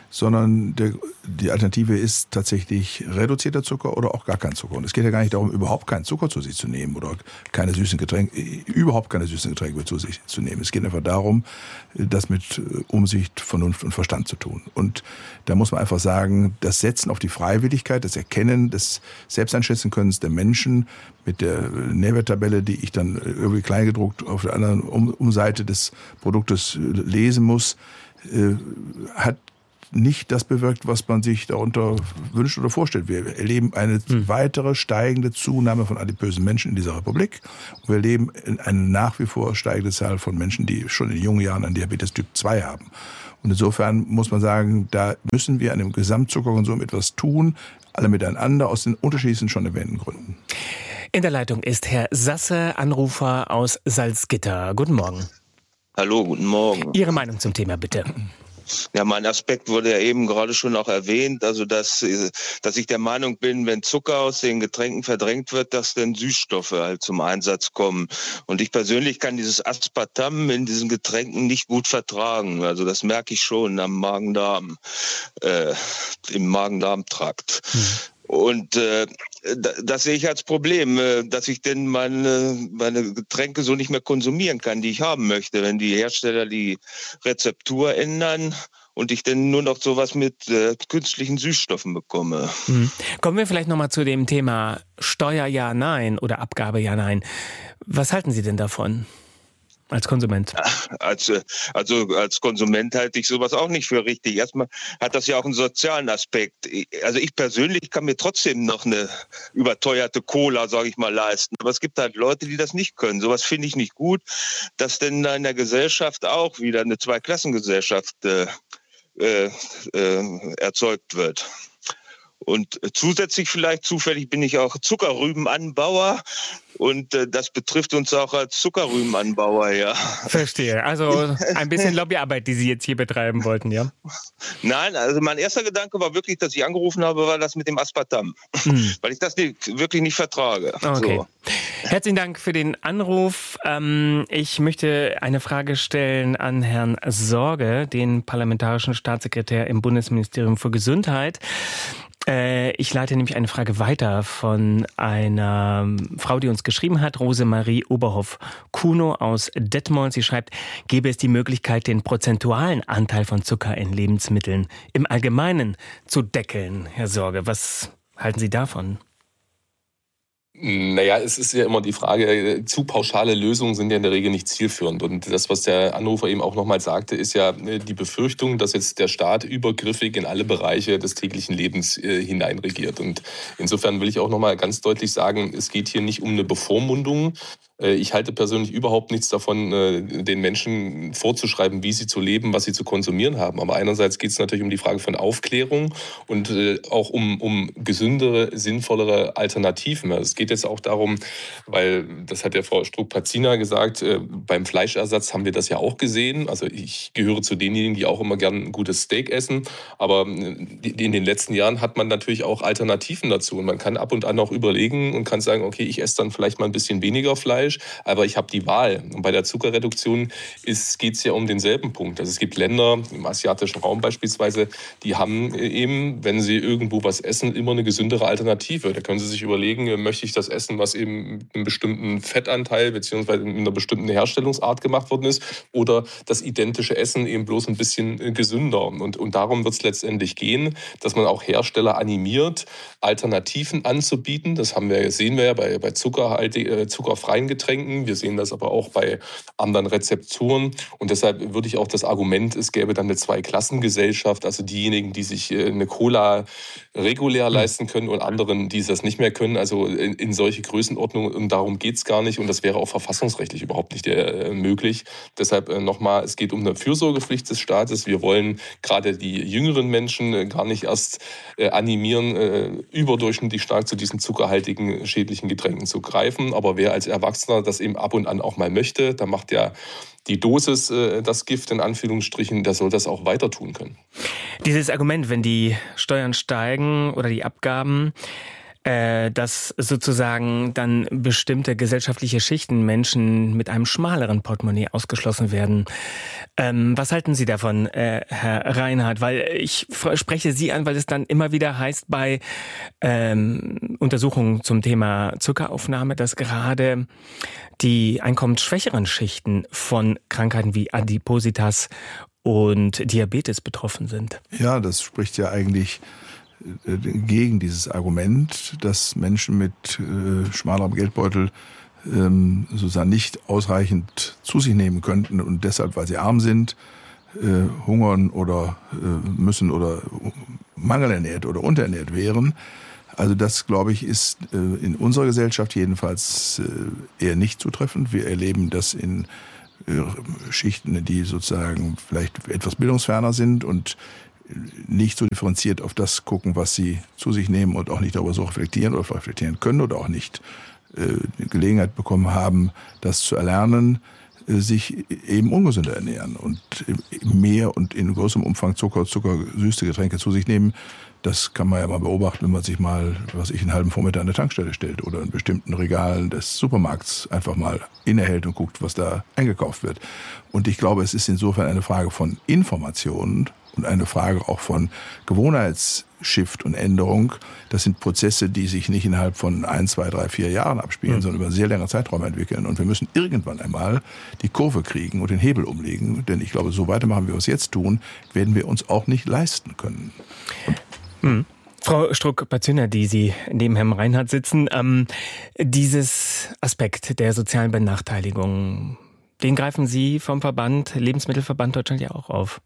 sondern der, die Alternative ist tatsächlich reduzierter Zucker oder auch gar kein Zucker. Und es geht ja gar nicht darum, überhaupt keinen Zucker zu sich zu nehmen oder keine süßen Getränke, überhaupt keine süßen Getränke zu sich zu nehmen. Es geht einfach darum, das mit Umsicht, Vernunft und Verstand zu tun. Und da muss man einfach sagen, das Setzen auf die Freiwilligkeit, das Erkennen des Selbsteinschätzen-Könnens der Menschen mit der Nährwerttabelle, die ich dann irgendwie kleingedruckt auf der anderen um Umseite des Produktes lesen muss, äh, hat nicht das bewirkt, was man sich darunter wünscht oder vorstellt. Wir erleben eine hm. weitere steigende Zunahme von adipösen Menschen in dieser Republik. Und wir erleben eine nach wie vor steigende Zahl von Menschen, die schon in jungen Jahren einen Diabetes Typ zwei haben. Und insofern muss man sagen, da müssen wir an dem Gesamtzuckerkonsum etwas tun, alle miteinander aus den unterschiedlichsten schon erwähnten Gründen. In der Leitung ist Herr Sasse, Anrufer aus Salzgitter. Guten Morgen. Hallo, guten Morgen. Ihre Meinung zum Thema, bitte. Ja, mein Aspekt wurde ja eben gerade schon auch erwähnt, also dass, dass ich der Meinung bin, wenn Zucker aus den Getränken verdrängt wird, dass dann Süßstoffe halt zum Einsatz kommen. Und ich persönlich kann dieses Aspartam in diesen Getränken nicht gut vertragen. Also das merke ich schon am Magen-Darm, äh, im Magen-Darm-Trakt. Hm. Und äh, das sehe ich als Problem, äh, dass ich denn meine, meine Getränke so nicht mehr konsumieren kann, die ich haben möchte, wenn die Hersteller die Rezeptur ändern und ich dann nur noch sowas mit äh, künstlichen Süßstoffen bekomme. Mhm. Kommen wir vielleicht nochmal zu dem Thema Steuer ja, nein oder Abgabe ja, nein. Was halten Sie denn davon? Als Konsument? Als, also als Konsument halte ich sowas auch nicht für richtig. Erstmal hat das ja auch einen sozialen Aspekt. Also ich persönlich kann mir trotzdem noch eine überteuerte Cola, sage ich mal, leisten. Aber es gibt halt Leute, die das nicht können. Sowas finde ich nicht gut, dass denn in der Gesellschaft auch wieder eine Zweiklassengesellschaft äh, äh, erzeugt wird. Und zusätzlich vielleicht zufällig bin ich auch Zuckerrübenanbauer und äh, das betrifft uns auch als Zuckerrübenanbauer, ja. Verstehe. Also ein bisschen Lobbyarbeit, die Sie jetzt hier betreiben wollten, ja? Nein, also mein erster Gedanke war wirklich, dass ich angerufen habe, war das mit dem Aspartam, hm. weil ich das nicht, wirklich nicht vertrage. Okay. So. Herzlichen Dank für den Anruf. Ich möchte eine Frage stellen an Herrn Sorge, den parlamentarischen Staatssekretär im Bundesministerium für Gesundheit. Ich leite nämlich eine Frage weiter von einer Frau, die uns geschrieben hat, Rosemarie Oberhoff-Kuno aus Detmold. Sie schreibt, gäbe es die Möglichkeit, den prozentualen Anteil von Zucker in Lebensmitteln im Allgemeinen zu deckeln? Herr Sorge, was halten Sie davon? Naja, es ist ja immer die Frage, zu pauschale Lösungen sind ja in der Regel nicht zielführend. Und das, was der Anrufer eben auch nochmal sagte, ist ja die Befürchtung, dass jetzt der Staat übergriffig in alle Bereiche des täglichen Lebens äh, hineinregiert. Und insofern will ich auch nochmal ganz deutlich sagen, es geht hier nicht um eine Bevormundung. Ich halte persönlich überhaupt nichts davon, den Menschen vorzuschreiben, wie sie zu leben, was sie zu konsumieren haben. Aber einerseits geht es natürlich um die Frage von Aufklärung und auch um, um gesündere, sinnvollere Alternativen. Es geht jetzt auch darum, weil, das hat ja Frau Struck-Pazina gesagt, beim Fleischersatz haben wir das ja auch gesehen. Also ich gehöre zu denjenigen, die auch immer gern ein gutes Steak essen. Aber in den letzten Jahren hat man natürlich auch Alternativen dazu. Und man kann ab und an auch überlegen und kann sagen, okay, ich esse dann vielleicht mal ein bisschen weniger Fleisch, aber ich habe die Wahl. Und bei der Zuckerreduktion geht es ja um denselben Punkt. Also es gibt Länder, im asiatischen Raum beispielsweise, die haben eben, wenn sie irgendwo was essen, immer eine gesündere Alternative. Da können sie sich überlegen, möchte ich das essen, was eben mit einem bestimmten Fettanteil bzw. in einer bestimmten Herstellungsart gemacht worden ist, oder das identische Essen eben bloß ein bisschen gesünder. Und, und darum wird es letztendlich gehen, dass man auch Hersteller animiert, Alternativen anzubieten. Das haben wir, sehen wir ja bei, bei zuckerhaltig, äh, zuckerfreien Getränken. Wir sehen das aber auch bei anderen Rezepturen. Und deshalb würde ich auch das Argument, es gäbe dann eine Zweiklassengesellschaft, also diejenigen, die sich eine Cola regulär leisten können und anderen, die das nicht mehr können. Also in, in solche Größenordnungen, und darum geht es gar nicht. Und das wäre auch verfassungsrechtlich überhaupt nicht äh, möglich. Deshalb äh, nochmal, es geht um eine Fürsorgepflicht des Staates. Wir wollen gerade die jüngeren Menschen äh, gar nicht erst äh, animieren, äh, überdurchschnittlich stark zu diesen zuckerhaltigen, schädlichen Getränken zu greifen. Aber wer als Erwachsener das eben ab und an auch mal möchte, da macht ja die Dosis äh, das Gift in Anführungsstrichen, der soll das auch weiter tun können. Dieses Argument, wenn die Steuern steigen oder die Abgaben, äh, dass sozusagen dann bestimmte gesellschaftliche Schichten, Menschen mit einem schmaleren Portemonnaie ausgeschlossen werden. Ähm, was halten Sie davon, äh, Herr Reinhardt? Weil ich spreche Sie an, weil es dann immer wieder heißt bei ähm, Untersuchungen zum Thema Zuckeraufnahme, dass gerade die einkommensschwächeren Schichten von Krankheiten wie Adipositas und Diabetes betroffen sind. Ja, das spricht ja eigentlich gegen dieses Argument, dass Menschen mit äh, schmalerem Geldbeutel ähm, sozusagen nicht ausreichend zu sich nehmen könnten und deshalb, weil sie arm sind, äh, hungern oder äh, müssen oder mangelernährt oder unterernährt wären. Also das, glaube ich, ist äh, in unserer Gesellschaft jedenfalls äh, eher nicht zutreffend. Wir erleben das in äh, Schichten, die sozusagen vielleicht etwas bildungsferner sind und nicht so differenziert auf das gucken, was sie zu sich nehmen und auch nicht darüber so reflektieren oder reflektieren können oder auch nicht äh, Gelegenheit bekommen haben, das zu erlernen, äh, sich eben ungesünder ernähren und mehr und in größerem Umfang Zucker, zuckersüße Getränke zu sich nehmen. Das kann man ja mal beobachten, wenn man sich mal, was ich, einen halben Vormittag an der Tankstelle stellt oder in bestimmten Regalen des Supermarkts einfach mal innehält und guckt, was da eingekauft wird. Und ich glaube, es ist insofern eine Frage von Informationen und eine Frage auch von Gewohnheitsshift und Änderung. Das sind Prozesse, die sich nicht innerhalb von ein, zwei, drei, vier Jahren abspielen, mhm. sondern über sehr lange Zeiträume entwickeln. Und wir müssen irgendwann einmal die Kurve kriegen und den Hebel umlegen. Denn ich glaube, so weitermachen, wie wir es jetzt tun, werden wir uns auch nicht leisten können. Und mhm. Frau Struck-Pazüner, die Sie neben Herrn Reinhardt sitzen, ähm, dieses Aspekt der sozialen Benachteiligung, den greifen Sie vom Verband, Lebensmittelverband Deutschland ja auch auf.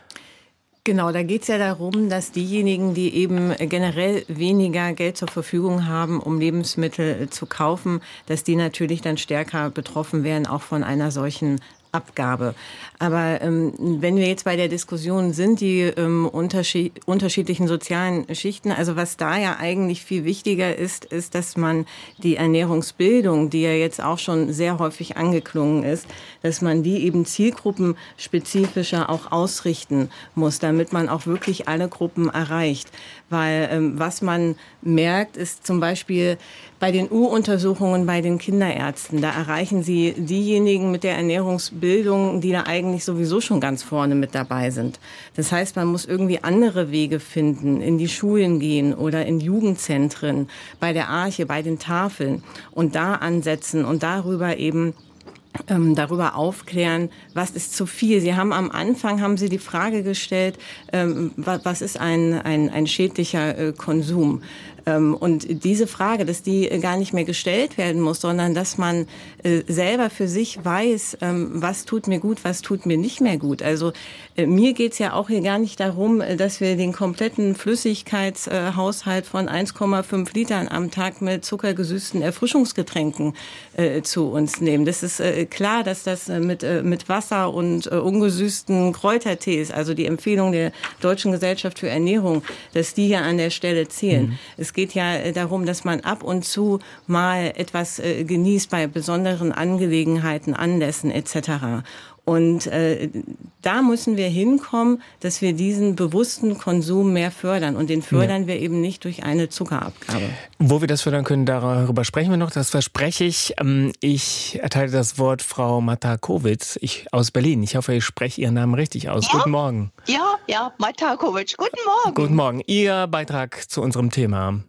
Genau, da geht es ja darum, dass diejenigen, die eben generell weniger Geld zur Verfügung haben, um Lebensmittel zu kaufen, dass die natürlich dann stärker betroffen werden, auch von einer solchen Abgabe. Aber ähm, wenn wir jetzt bei der Diskussion sind, die ähm, unterschied- unterschiedlichen sozialen Schichten, also was da ja eigentlich viel wichtiger ist, ist, dass man die Ernährungsbildung, die ja jetzt auch schon sehr häufig angeklungen ist, dass man die eben zielgruppenspezifischer auch ausrichten muss, damit man auch wirklich alle Gruppen erreicht. Weil ähm, was man merkt, ist zum Beispiel bei den U-Untersuchungen bei den Kinderärzten, da erreichen sie diejenigen mit der Ernährungsbildung, die da eigentlich sowieso schon ganz vorne mit dabei sind. Das heißt, man muss irgendwie andere Wege finden, in die Schulen gehen oder in Jugendzentren, bei der Arche, bei den Tafeln und da ansetzen und darüber eben Ähm, darüber aufklären, was ist zu viel. Sie haben am Anfang haben Sie die Frage gestellt, ähm, was, was ist ein, ein, ein schädlicher äh, Konsum? Ähm, und diese Frage, dass die gar nicht mehr gestellt werden muss, sondern dass man äh, selber für sich weiß, ähm, was tut mir gut, was tut mir nicht mehr gut. Also äh, mir geht's ja auch hier gar nicht darum, dass wir den kompletten Flüssigkeitshaushalt äh, von eins Komma fünf Litern am Tag mit zuckergesüßten Erfrischungsgetränken äh, zu uns nehmen. Das ist äh, klar, dass das mit, mit Wasser und äh, ungesüßten Kräutertees, also die Empfehlung der Deutschen Gesellschaft für Ernährung, dass die hier an der Stelle zählen. Mhm. Es geht ja darum, dass man ab und zu mal etwas äh, genießt bei besonderen Angelegenheiten, Anlässen et cetera. Und äh, da müssen wir hinkommen, dass wir diesen bewussten Konsum mehr fördern. Und den fördern ja. wir eben nicht durch eine Zuckerabgabe. Wo wir das fördern können, darüber sprechen wir noch. Das verspreche ich. Ich erteile das Wort Frau Matakowitz ich, aus Berlin. Ich hoffe, ich spreche Ihren Namen richtig aus. Ja, Guten Morgen. Ja, ja, Matakowitz. Guten Morgen. Guten Morgen. Ihr Beitrag zu unserem Thema.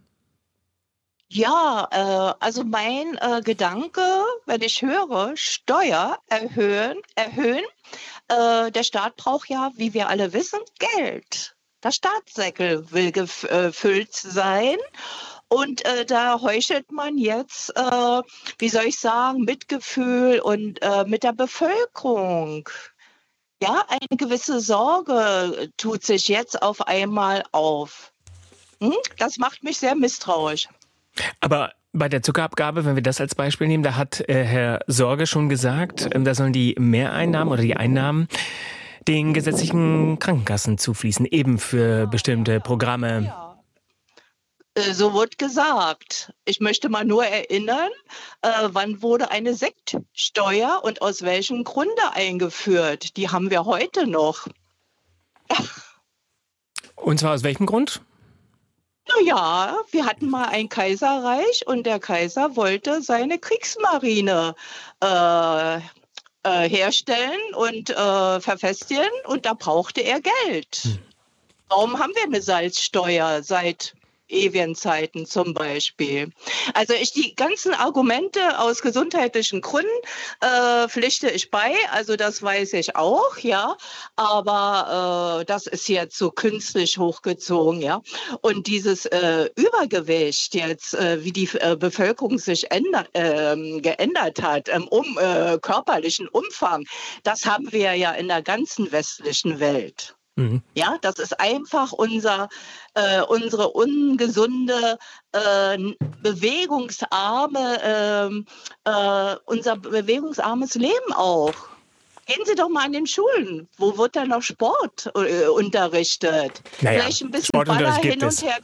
Ja, äh, also mein äh, Gedanke, wenn ich höre, Steuer erhöhen, erhöhen, äh, der Staat braucht ja, wie wir alle wissen, Geld. Der Staatssäckel will gefüllt sein. Und äh, da heuchelt man jetzt, äh, wie soll ich sagen, Mitgefühl und äh, mit der Bevölkerung. Ja, eine gewisse Sorge tut sich jetzt auf einmal auf. Hm? Das macht mich sehr misstrauisch. Aber bei der Zuckerabgabe, wenn wir das als Beispiel nehmen, da hat äh, Herr Sorge schon gesagt, äh, da sollen die Mehreinnahmen oder die Einnahmen den gesetzlichen Krankenkassen zufließen, eben für bestimmte Programme. Ja. Äh, so wird gesagt. Ich möchte mal nur erinnern, äh, wann wurde eine Sektsteuer und aus welchem Grunde eingeführt? Die haben wir heute noch. Und zwar aus welchem Grund? ja, wir hatten mal ein Kaiserreich und der Kaiser wollte seine Kriegsmarine äh, äh, herstellen und äh, verfestigen und da brauchte er Geld. Hm. Warum haben wir eine Salzsteuer seit ewigen Zeiten zum Beispiel? Also ich die ganzen Argumente aus gesundheitlichen Gründen äh, pflichte ich bei, also das weiß ich auch, ja, aber äh, das ist jetzt so künstlich hochgezogen, ja. Und dieses äh, Übergewicht jetzt, äh, wie die äh, Bevölkerung sich ändert, äh, geändert hat im um, äh, körperlichen Umfang, das haben wir ja in der ganzen westlichen Welt. Ja, das ist einfach unser, äh, unsere ungesunde, äh, bewegungsarme, äh, äh, unser bewegungsarmes Leben auch. Gehen Sie doch mal an den Schulen. Wo wird da noch Sport äh, unterrichtet? Naja, Vielleicht ein bisschen Baller hin und her.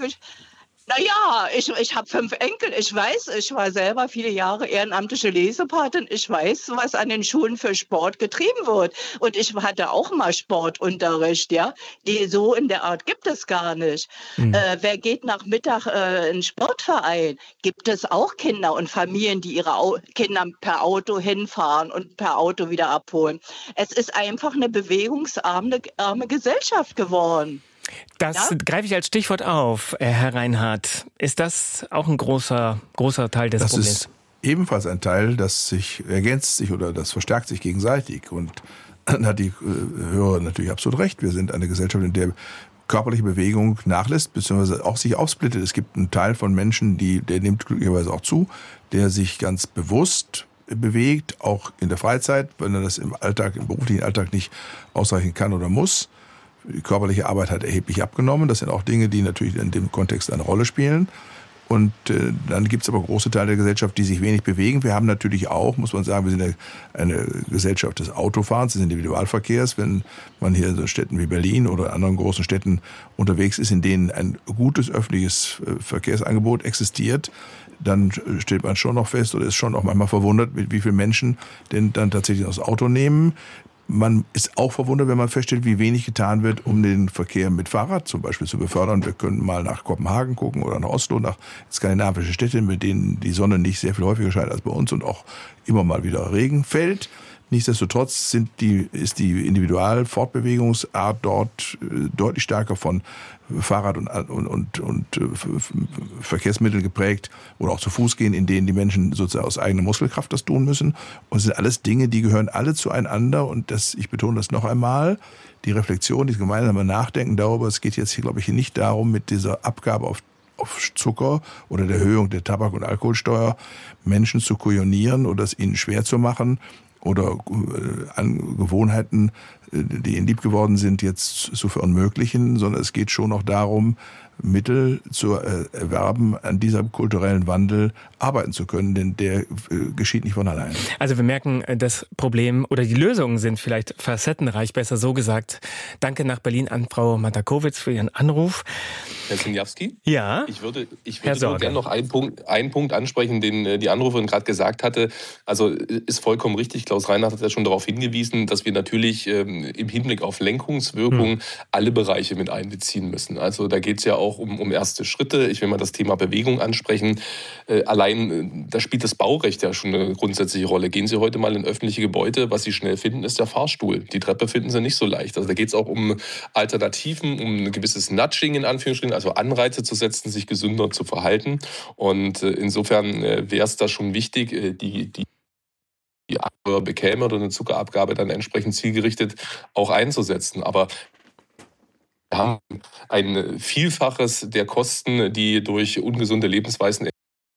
Naja, ich, ich habe fünf Enkel. Ich weiß, ich war selber viele Jahre ehrenamtliche Lesepatin. Ich weiß, was an den Schulen für Sport getrieben wird. Und ich hatte auch mal Sportunterricht, ja. Die so in der Art gibt es gar nicht. Mhm. Äh, wer geht nach Mittag äh, in einen Sportverein? Gibt es auch Kinder und Familien, die ihre Au- Kinder per Auto hinfahren und per Auto wieder abholen? Es ist einfach eine bewegungsarme arme Gesellschaft geworden. Das ja? greife ich als Stichwort auf, Herr Reinhardt. Ist das auch ein großer, großer Teil des das Problems? Das ist ebenfalls ein Teil, das sich ergänzt sich oder das verstärkt sich gegenseitig. Und dann hat die Hörer natürlich absolut recht. Wir sind eine Gesellschaft, in der körperliche Bewegung nachlässt, beziehungsweise auch sich aufsplittet. Es gibt einen Teil von Menschen, die, der nimmt glücklicherweise auch zu, der sich ganz bewusst bewegt, auch in der Freizeit, wenn er das im Alltag, im beruflichen Alltag nicht ausreichend kann oder muss. Die körperliche Arbeit hat erheblich abgenommen. Das sind auch Dinge, die natürlich in dem Kontext eine Rolle spielen. Und äh, dann gibt es aber große Teile der Gesellschaft, die sich wenig bewegen. Wir haben natürlich auch, muss man sagen, wir sind eine, eine Gesellschaft des Autofahrens, des Individualverkehrs. Wenn man hier in so Städten wie Berlin oder anderen großen Städten unterwegs ist, in denen ein gutes öffentliches Verkehrsangebot existiert, dann stellt man schon noch fest oder ist schon auch manchmal verwundert, mit wie vielen Menschen denn dann tatsächlich das Auto nehmen. Man ist auch verwundert, wenn man feststellt, wie wenig getan wird, um den Verkehr mit Fahrrad zum Beispiel zu befördern. Wir können mal nach Kopenhagen gucken oder nach Oslo, nach skandinavischen Städten, mit denen die Sonne nicht sehr viel häufiger scheint als bei uns und auch immer mal wieder Regen fällt. Nichtsdestotrotz sind die, ist die Individualfortbewegungsart dort deutlich stärker von Fahrrad und, und, und, und Verkehrsmitteln geprägt oder auch zu Fuß gehen, in denen die Menschen sozusagen aus eigener Muskelkraft das tun müssen. Und es sind alles Dinge, die gehören alle zueinander. Und das, ich betone das noch einmal, die Reflexion, das gemeinsame Nachdenken darüber, es geht jetzt hier, glaube ich, hier nicht darum, mit dieser Abgabe auf auf Zucker oder der Erhöhung der Tabak- und Alkoholsteuer Menschen zu kujonieren oder es ihnen schwer zu machen, oder an Gewohnheiten, die ihnen lieb geworden sind, jetzt zu verunmöglichen, sondern es geht schon auch darum, Mittel zu erwerben, an diesem kulturellen Wandel arbeiten zu können, denn der geschieht nicht von allein. Also wir merken, das Problem oder die Lösungen sind vielleicht facettenreich, besser so gesagt. Danke nach Berlin an Frau Matakowitz für Ihren Anruf. Herr Siniawski? Ja? Ich würde, ich würde nur gerne noch einen Punkt, einen Punkt ansprechen, den die Anruferin gerade gesagt hatte. Also ist vollkommen richtig, Klaus Reinhardt hat ja schon darauf hingewiesen, dass wir natürlich ähm, im Hinblick auf Lenkungswirkung hm. alle Bereiche mit einbeziehen müssen. Also da geht es ja auch auch um, um erste Schritte. Ich will mal das Thema Bewegung ansprechen. Äh, allein, äh, da spielt das Baurecht ja schon eine grundsätzliche Rolle. Gehen Sie heute mal in öffentliche Gebäude, was Sie schnell finden, ist der Fahrstuhl. Die Treppe finden Sie nicht so leicht. Also da geht es auch um Alternativen, um ein gewisses Nudging in Anführungsstrichen, also Anreize zu setzen, sich gesünder zu verhalten. Und äh, insofern äh, wäre es da schon wichtig, äh, die, die die Abgabe bekäme oder eine Zuckerabgabe dann entsprechend zielgerichtet auch einzusetzen. Aber wir haben ein Vielfaches der Kosten, die durch ungesunde Lebensweisen.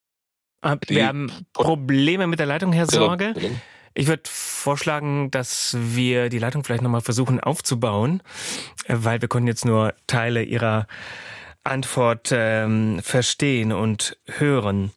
Wir haben Probleme mit der Leitung, Herr Sorge. Ich würde vorschlagen, dass wir die Leitung vielleicht nochmal versuchen aufzubauen, weil wir konnten jetzt nur Teile Ihrer Antwort ähm, verstehen und hören.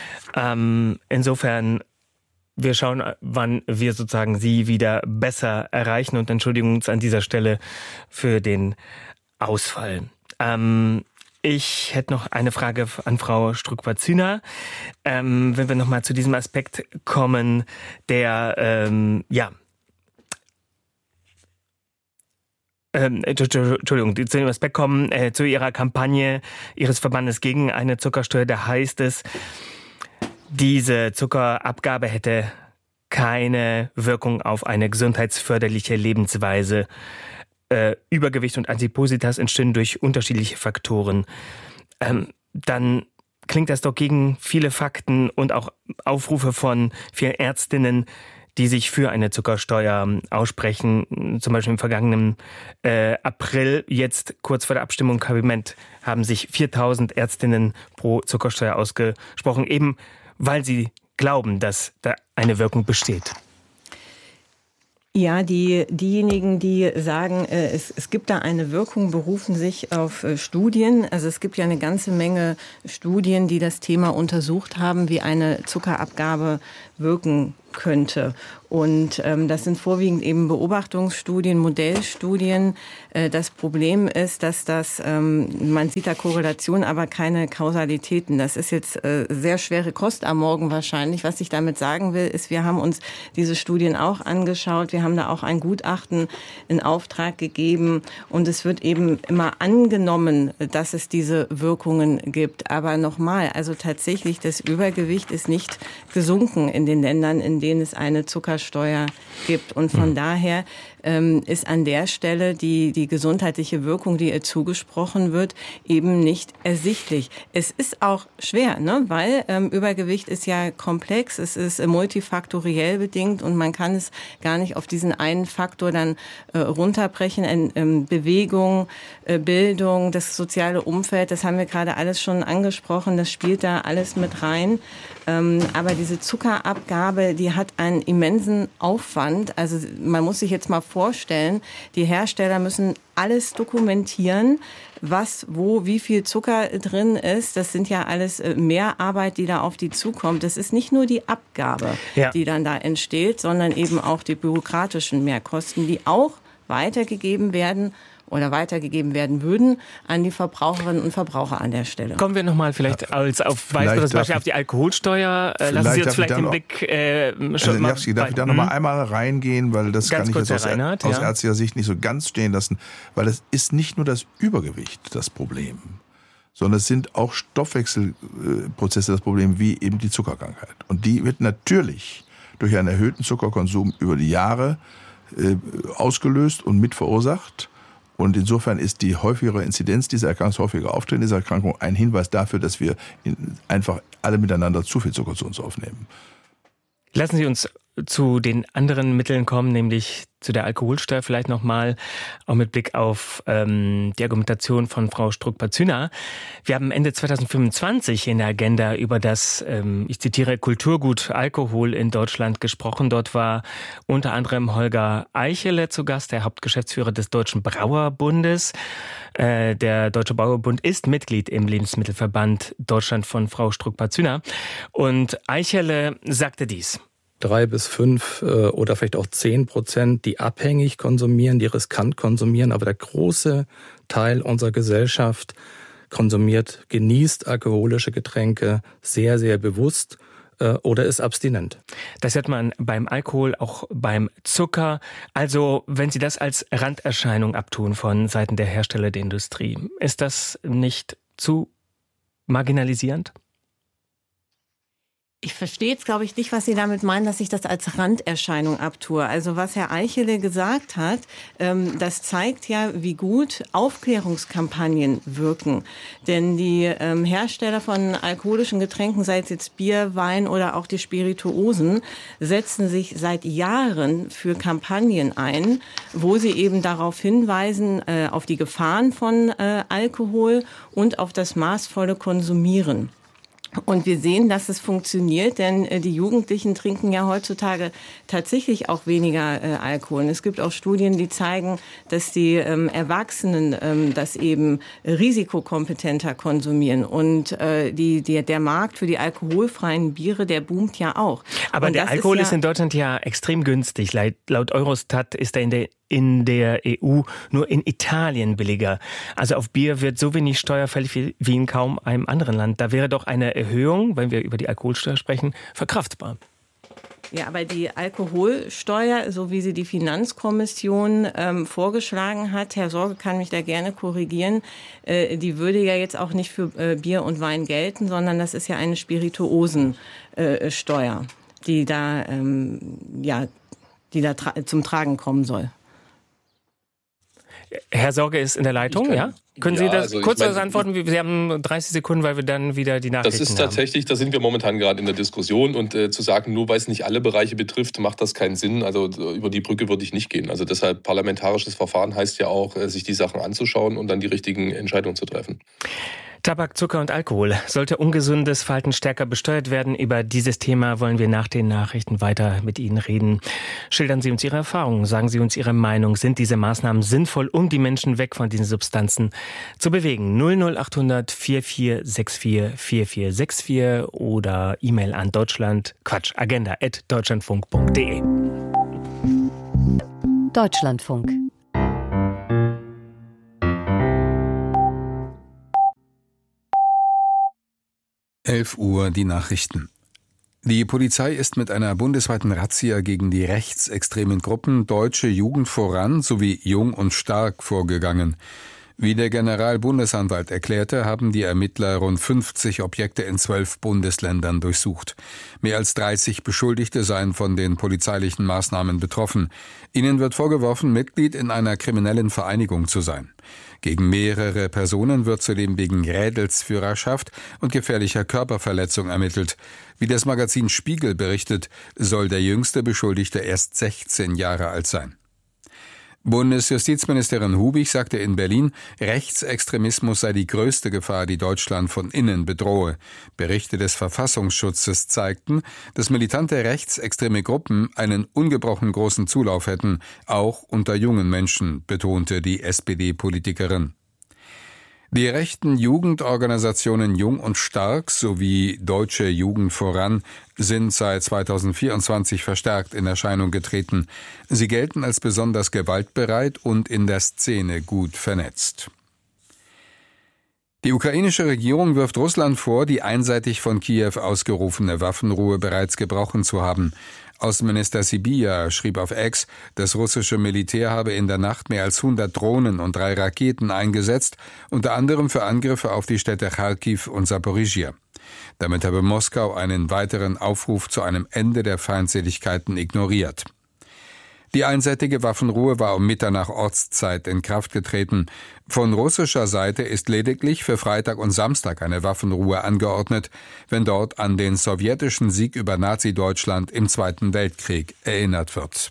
Ähm, insofern, wir schauen, wann wir sozusagen Sie wieder besser erreichen und entschuldigen uns an dieser Stelle für den Ausfall. Ähm, ich hätte noch eine Frage an Frau Struck-Pazina. Ähm, wenn wir nochmal zu diesem Aspekt kommen, der, ähm, ja, ähm, Entschuldigung, zu dem Aspekt kommen, äh, zu Ihrer Kampagne Ihres Verbandes gegen eine Zuckersteuer. Da heißt es, diese Zuckerabgabe hätte keine Wirkung auf eine gesundheitsförderliche Lebensweise. Äh, Übergewicht und Adipositas entstehen durch unterschiedliche Faktoren. Ähm, dann klingt das doch gegen viele Fakten und auch Aufrufe von vielen Ärztinnen, die sich für eine Zuckersteuer aussprechen. Zum Beispiel im vergangenen äh, April, jetzt kurz vor der Abstimmung im Kabinett, haben sich viertausend Ärztinnen pro Zuckersteuer ausgesprochen, eben weil sie glauben, dass da eine Wirkung besteht. Ja, die, diejenigen, die sagen, äh, es, es gibt da eine Wirkung, berufen sich auf äh, Studien. Also es gibt ja eine ganze Menge Studien, die das Thema untersucht haben, wie eine Zuckerabgabe wirken könnte. Und ähm, das sind vorwiegend eben Beobachtungsstudien, Modellstudien. Äh, das Problem ist, dass das, ähm, man sieht da Korrelation, aber keine Kausalitäten. Das ist jetzt äh, sehr schwere Kost am Morgen wahrscheinlich. Was ich damit sagen will, ist, wir haben uns diese Studien auch angeschaut. Wir haben da auch ein Gutachten in Auftrag gegeben. Und es wird eben immer angenommen, dass es diese Wirkungen gibt. Aber nochmal, also tatsächlich, das Übergewicht ist nicht gesunken in den Ländern, in denen es eine Zuckersteuer gibt. Und von mhm. daher ähm, ist an der Stelle die, die gesundheitliche Wirkung, die ihr zugesprochen wird, eben nicht ersichtlich. Es ist auch schwer, ne? Weil ähm, Übergewicht ist ja komplex, es ist multifaktoriell bedingt und man kann es gar nicht auf diesen einen Faktor dann äh, runterbrechen. In, ähm, Bewegung, äh, Bildung, das soziale Umfeld, das haben wir gerade alles schon angesprochen, das spielt da alles mit rein. Ähm, aber diese Zuckerabgabe, die hat einen immensen Aufwand. Also man muss sich jetzt mal vorstellen, die Hersteller müssen alles dokumentieren, was, wo, wie viel Zucker drin ist. Das sind ja alles Mehrarbeit, die da auf die zukommt. Das ist nicht nur die Abgabe, ja. die dann da entsteht, sondern eben auch die bürokratischen Mehrkosten, die auch weitergegeben werden oder weitergegeben werden würden an die Verbraucherinnen und Verbraucher an der Stelle. Kommen wir nochmal vielleicht als auf weiteres Beispiel auf die Alkoholsteuer. Äh, lassen Sie uns vielleicht den Blick äh, schon mal... Darf, darf ich da nochmal einmal reingehen, weil das kann ich jetzt aus, Reinhard, aus ja. ärztlicher Sicht nicht so ganz stehen lassen, weil es ist nicht nur das Übergewicht das Problem, sondern es sind auch Stoffwechselprozesse das Problem, wie eben die Zuckerkrankheit. Und die wird natürlich durch einen erhöhten Zuckerkonsum über die Jahre äh, ausgelöst und mit verursacht. Und insofern ist die häufigere Inzidenz dieser Erkrankung, das häufige Auftreten dieser Erkrankung ein Hinweis dafür, dass wir einfach alle miteinander zu viel Zucker zu uns aufnehmen. Lassen Sie uns zu den anderen Mitteln kommen, nämlich zu der Alkoholsteuer vielleicht nochmal, auch mit Blick auf ähm, die Argumentation von Frau Struck-Pazüna. Wir haben Ende zweitausendfünfundzwanzig in der Agenda über das, ähm, ich zitiere, Kulturgut Alkohol in Deutschland gesprochen. Dort war unter anderem Holger Eichele zu Gast, der Hauptgeschäftsführer des Deutschen Brauerbundes. Äh, der Deutsche Brauerbund ist Mitglied im Lebensmittelverband Deutschland von Frau Struck-Pazüna. Und Eichele sagte dies. Drei bis fünf äh, oder vielleicht auch zehn Prozent, die abhängig konsumieren, die riskant konsumieren. Aber der große Teil unserer Gesellschaft konsumiert, genießt alkoholische Getränke sehr, sehr bewusst äh, oder ist abstinent. Das hört man beim Alkohol, auch beim Zucker. Also wenn Sie das als Randerscheinung abtun von Seiten der Hersteller der Industrie, ist das nicht zu marginalisierend? Ich verstehe jetzt, glaube ich, nicht, was Sie damit meinen, dass ich das als Randerscheinung abtue. Also was Herr Eichele gesagt hat, ähm, das zeigt ja, wie gut Aufklärungskampagnen wirken. Denn die ähm, Hersteller von alkoholischen Getränken, sei es jetzt Bier, Wein oder auch die Spirituosen, setzen sich seit Jahren für Kampagnen ein, wo sie eben darauf hinweisen, äh, auf die Gefahren von äh, Alkohol und auf das maßvolle Konsumieren. Und wir sehen, dass es funktioniert, denn äh, die Jugendlichen trinken ja heutzutage tatsächlich auch weniger äh, Alkohol. Und es gibt auch Studien, die zeigen, dass die ähm, Erwachsenen ähm, das eben risikokompetenter konsumieren. Und äh, die, die, der Markt für die alkoholfreien Biere, der boomt ja auch. Aber der Alkohol ist, ja ist in Deutschland ja extrem günstig. Laut, laut Eurostat ist er in der in der E U nur in Italien billiger. Also auf Bier wird so wenig Steuer fällig wie in kaum einem anderen Land. Da wäre doch eine Erhöhung, wenn wir über die Alkoholsteuer sprechen, verkraftbar. Ja, aber die Alkoholsteuer, so wie sie die Finanzkommission ähm, vorgeschlagen hat, Herr Sorge kann mich da gerne korrigieren, äh, die würde ja jetzt auch nicht für äh, Bier und Wein gelten, sondern das ist ja eine Spirituosensteuer, äh, die da, ähm, ja, die da tra- zum Tragen kommen soll. Herr Sorge ist in der Leitung, kann, ja? Können Sie ja, das also kurz ich mein, antworten? Sie haben dreißig Sekunden, weil wir dann wieder die Nachrichten haben. Das ist tatsächlich, haben. Da sind wir momentan gerade in der Diskussion und äh, zu sagen, nur weil es nicht alle Bereiche betrifft, macht das keinen Sinn. Also über die Brücke würde ich nicht gehen. Also deshalb parlamentarisches Verfahren heißt ja auch, äh, sich die Sachen anzuschauen und dann die richtigen Entscheidungen zu treffen. Tabak, Zucker und Alkohol. Sollte ungesundes Verhalten stärker besteuert werden? Über dieses Thema wollen wir nach den Nachrichten weiter mit Ihnen reden. Schildern Sie uns Ihre Erfahrungen, sagen Sie uns Ihre Meinung. Sind diese Maßnahmen sinnvoll, um die Menschen weg von diesen Substanzen zu bewegen? null null acht hundert vier vier sechs vier vier vier sechs vier oder E-Mail an Deutschland, Quatsch, agenda at deutschlandfunk punkt de. Deutschlandfunk. elf Uhr die Nachrichten. Die Polizei ist mit einer bundesweiten Razzia gegen die rechtsextremen Gruppen Deutsche Jugend voran sowie Jung und Stark vorgegangen. Wie der Generalbundesanwalt erklärte, haben die Ermittler rund fünfzig Objekte in zwölf Bundesländern durchsucht. Mehr als dreißig Beschuldigte seien von den polizeilichen Maßnahmen betroffen. Ihnen wird vorgeworfen, Mitglied in einer kriminellen Vereinigung zu sein. Gegen mehrere Personen wird zudem wegen Rädelsführerschaft und gefährlicher Körperverletzung ermittelt. Wie das Magazin Spiegel berichtet, soll der jüngste Beschuldigte erst sechzehn Jahre alt sein. Bundesjustizministerin Hubig sagte in Berlin, Rechtsextremismus sei die größte Gefahr, die Deutschland von innen bedrohe. Berichte des Verfassungsschutzes zeigten, dass militante rechtsextreme Gruppen einen ungebrochen großen Zulauf hätten, auch unter jungen Menschen, betonte die S P D-Politikerin. Die rechten Jugendorganisationen Jung und Stark sowie Deutsche Jugend voran sind seit zweitausendvierundzwanzig verstärkt in Erscheinung getreten. Sie gelten als besonders gewaltbereit und in der Szene gut vernetzt. Die ukrainische Regierung wirft Russland vor, die einseitig von Kiew ausgerufene Waffenruhe bereits gebrochen zu haben. Außenminister Sybiha schrieb auf X, das russische Militär habe in der Nacht mehr als hundert Drohnen und drei Raketen eingesetzt, unter anderem für Angriffe auf die Städte Charkiw und Saporizhia. Damit habe Moskau einen weiteren Aufruf zu einem Ende der Feindseligkeiten ignoriert. Die einseitige Waffenruhe war um Mitternacht Ortszeit in Kraft getreten. Von russischer Seite ist lediglich für Freitag und Samstag eine Waffenruhe angeordnet, wenn dort an den sowjetischen Sieg über Nazi-Deutschland im Zweiten Weltkrieg erinnert wird.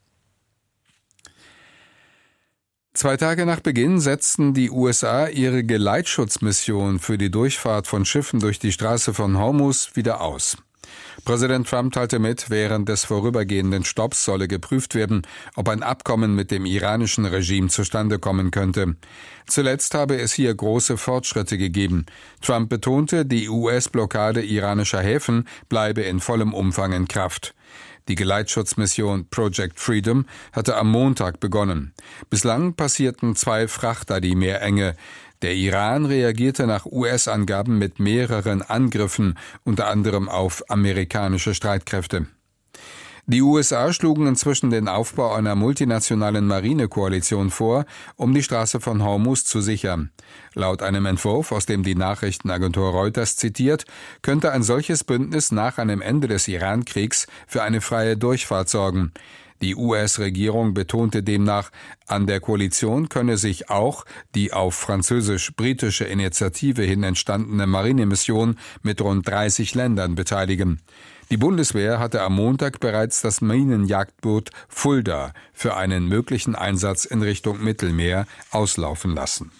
Zwei Tage nach Beginn setzten die U S A ihre Geleitschutzmission für die Durchfahrt von Schiffen durch die Straße von Hormuz wieder aus. Präsident Trump teilte mit, während des vorübergehenden Stopps solle geprüft werden, ob ein Abkommen mit dem iranischen Regime zustande kommen könnte. Zuletzt habe es hier große Fortschritte gegeben. Trump betonte, die U S-Blockade iranischer Häfen bleibe in vollem Umfang in Kraft. Die Geleitschutzmission Project Freedom hatte am Montag begonnen. Bislang passierten zwei Frachter die Meerenge. Der Iran reagierte nach U S-Angaben mit mehreren Angriffen, unter anderem auf amerikanische Streitkräfte. Die U S A schlugen inzwischen den Aufbau einer multinationalen Marinekoalition vor, um die Straße von Hormuz zu sichern. Laut einem Entwurf, aus dem die Nachrichtenagentur Reuters zitiert, könnte ein solches Bündnis nach einem Ende des Iran-Kriegs für eine freie Durchfahrt sorgen. Die U S-Regierung betonte demnach, an der Koalition könne sich auch die auf französisch-britische Initiative hin entstandene Marinemission mit rund dreißig Ländern beteiligen. Die Bundeswehr hatte am Montag bereits das Minenjagdboot Fulda für einen möglichen Einsatz in Richtung Mittelmeer auslaufen lassen.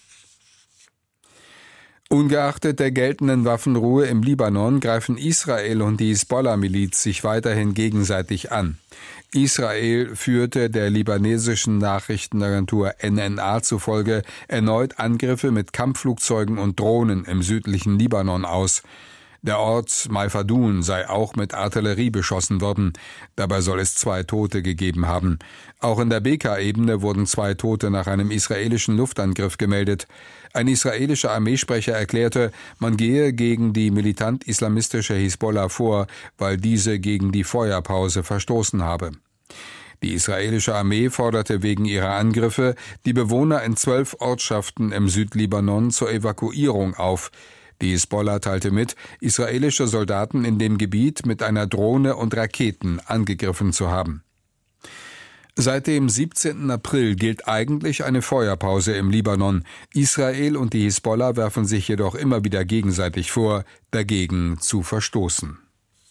Ungeachtet der geltenden Waffenruhe im Libanon greifen Israel und die Hisbollah-Miliz sich weiterhin gegenseitig an. Israel führte der libanesischen Nachrichtenagentur N N A zufolge erneut Angriffe mit Kampfflugzeugen und Drohnen im südlichen Libanon aus. Der Ort Malfadun sei auch mit Artillerie beschossen worden. Dabei soll es zwei Tote gegeben haben. Auch in der Beka-Ebene wurden zwei Tote nach einem israelischen Luftangriff gemeldet. Ein israelischer Armeesprecher erklärte, man gehe gegen die militant-islamistische Hisbollah vor, weil diese gegen die Feuerpause verstoßen habe. Die israelische Armee forderte wegen ihrer Angriffe die Bewohner in zwölf Ortschaften im Südlibanon zur Evakuierung auf. Die Hisbollah teilte mit, israelische Soldaten in dem Gebiet mit einer Drohne und Raketen angegriffen zu haben. Seit dem siebzehnten April gilt eigentlich eine Feuerpause im Libanon. Israel und die Hisbollah werfen sich jedoch immer wieder gegenseitig vor, dagegen zu verstoßen.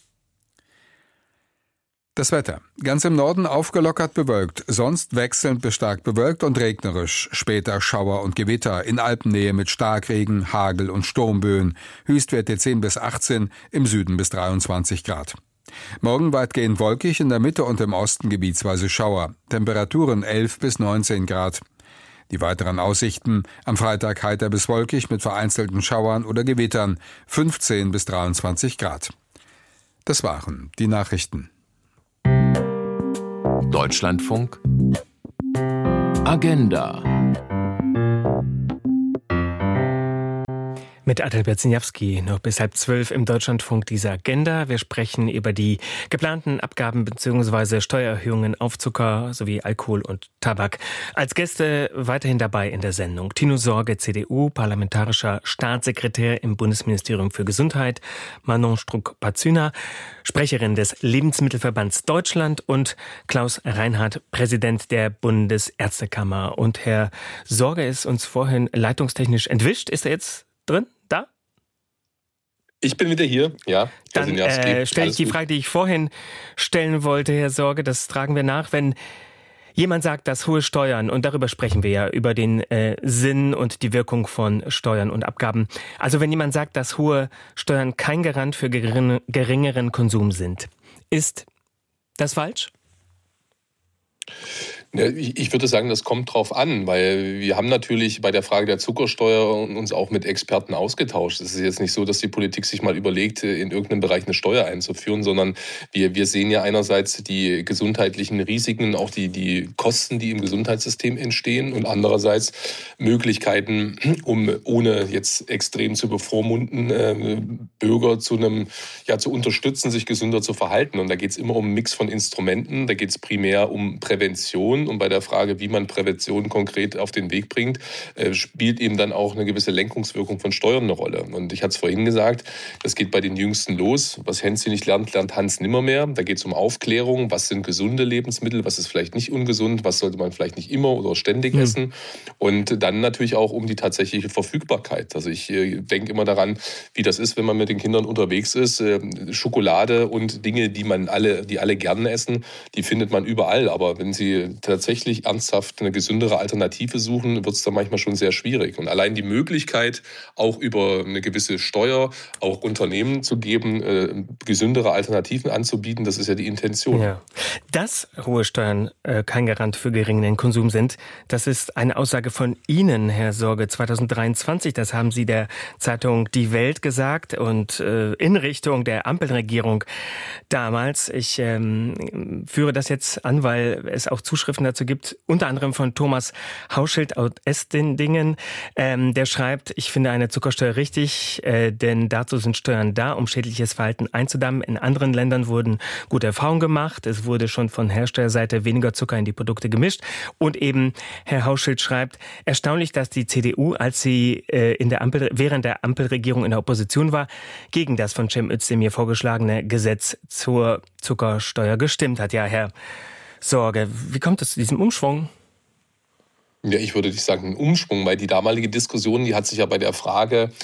Das Wetter. Ganz im Norden aufgelockert bewölkt, sonst wechselnd bis stark bewölkt und regnerisch. Später Schauer und Gewitter, in Alpennähe mit Starkregen, Hagel und Sturmböen. Höchstwerte zehn bis achtzehn, im Süden bis dreiundzwanzig Grad. Morgen weitgehend wolkig, in der Mitte und im Osten gebietsweise Schauer. Temperaturen elf bis neunzehn Grad. Die weiteren Aussichten: am Freitag heiter bis wolkig mit vereinzelten Schauern oder Gewittern, fünfzehn bis dreiundzwanzig Grad. Das waren die Nachrichten. Deutschlandfunk Agenda Mit Adalbert Siniawski noch bis halb zwölf im Deutschlandfunk dieser Agenda. Wir sprechen über die geplanten Abgaben bzw. Steuererhöhungen auf Zucker sowie Alkohol und Tabak. Als Gäste weiterhin dabei in der Sendung Tino Sorge, C D U, parlamentarischer Staatssekretär im Bundesministerium für Gesundheit, Manon Struck-Pazüner, Sprecherin des Lebensmittelverbands Deutschland und Klaus Reinhardt, Präsident der Bundesärztekammer. Und Herr Sorge ist uns vorhin leitungstechnisch entwischt. Ist er jetzt drin? Da? Ich bin wieder hier, ja. Dann äh, stelle ich die Frage, die ich vorhin stellen wollte, Herr Sorge, das tragen wir nach. Wenn jemand sagt, dass hohe Steuern, und darüber sprechen wir ja, über den äh, Sinn und die Wirkung von Steuern und Abgaben. Also wenn jemand sagt, dass hohe Steuern kein Garant für gering, geringeren Konsum sind, ist das falsch? Ich würde sagen, das kommt drauf an, weil wir haben natürlich bei der Frage der Zuckersteuer uns auch mit Experten ausgetauscht. Es ist jetzt nicht so, dass die Politik sich mal überlegt, in irgendeinem Bereich eine Steuer einzuführen, sondern wir, wir sehen ja einerseits die gesundheitlichen Risiken, auch die, die Kosten, die im Gesundheitssystem entstehen, und andererseits Möglichkeiten, um ohne jetzt extrem zu bevormunden, äh, Bürger zu einem, ja, zu unterstützen, sich gesünder zu verhalten. Und da geht es immer um einen Mix von Instrumenten. Da geht es primär um Prävention. Und bei der Frage, wie man Prävention konkret auf den Weg bringt, äh, spielt eben dann auch eine gewisse Lenkungswirkung von Steuern eine Rolle. Und ich hatte es vorhin gesagt, das geht bei den Jüngsten los. Was Hänschen nicht lernt, lernt Hans nimmermehr. Da geht es um Aufklärung. Was sind gesunde Lebensmittel? Was ist vielleicht nicht ungesund? Was sollte man vielleicht nicht immer oder ständig mhm. essen? Und dann natürlich auch um die tatsächliche Verfügbarkeit. Also ich äh, denke immer daran, wie das ist, wenn man mit den Kindern unterwegs ist. Äh, Schokolade und Dinge, die man alle, die alle gerne essen, die findet man überall. Aber wenn sie tatsächlich ernsthaft eine gesündere Alternative suchen, wird es dann manchmal schon sehr schwierig. Und allein die Möglichkeit, auch über eine gewisse Steuer auch Unternehmen zu geben, äh, gesündere Alternativen anzubieten, das ist ja die Intention. Ja. Dass hohe Steuern äh, kein Garant für geringen Konsum sind, das ist eine Aussage von Ihnen, Herr Sorge, zwanzig dreiundzwanzig. Das haben Sie der Zeitung Die Welt gesagt und äh, in Richtung der Ampelregierung damals. Ich ähm, führe das jetzt an, weil es auch Zuschriften dazu gibt, unter anderem von Thomas Hauschild aus Estendingen. Ähm, der schreibt, ich finde eine Zuckersteuer richtig, äh, denn dazu sind Steuern da, um schädliches Verhalten einzudämmen. In anderen Ländern wurden gute Erfahrungen gemacht. Es wurde schon von Herstellerseite weniger Zucker in die Produkte gemischt. Und eben, Herr Hauschild schreibt, erstaunlich, dass die C D U, als sie äh, in der Ampel, während der Ampelregierung in der Opposition war, gegen das von Cem Özdemir vorgeschlagene Gesetz zur Zuckersteuer gestimmt hat. Ja, Herr Sorge, wie kommt es zu diesem Umschwung? Ja, ich würde nicht sagen ein Umschwung, weil die damalige Diskussion, die hat sich ja bei der Frage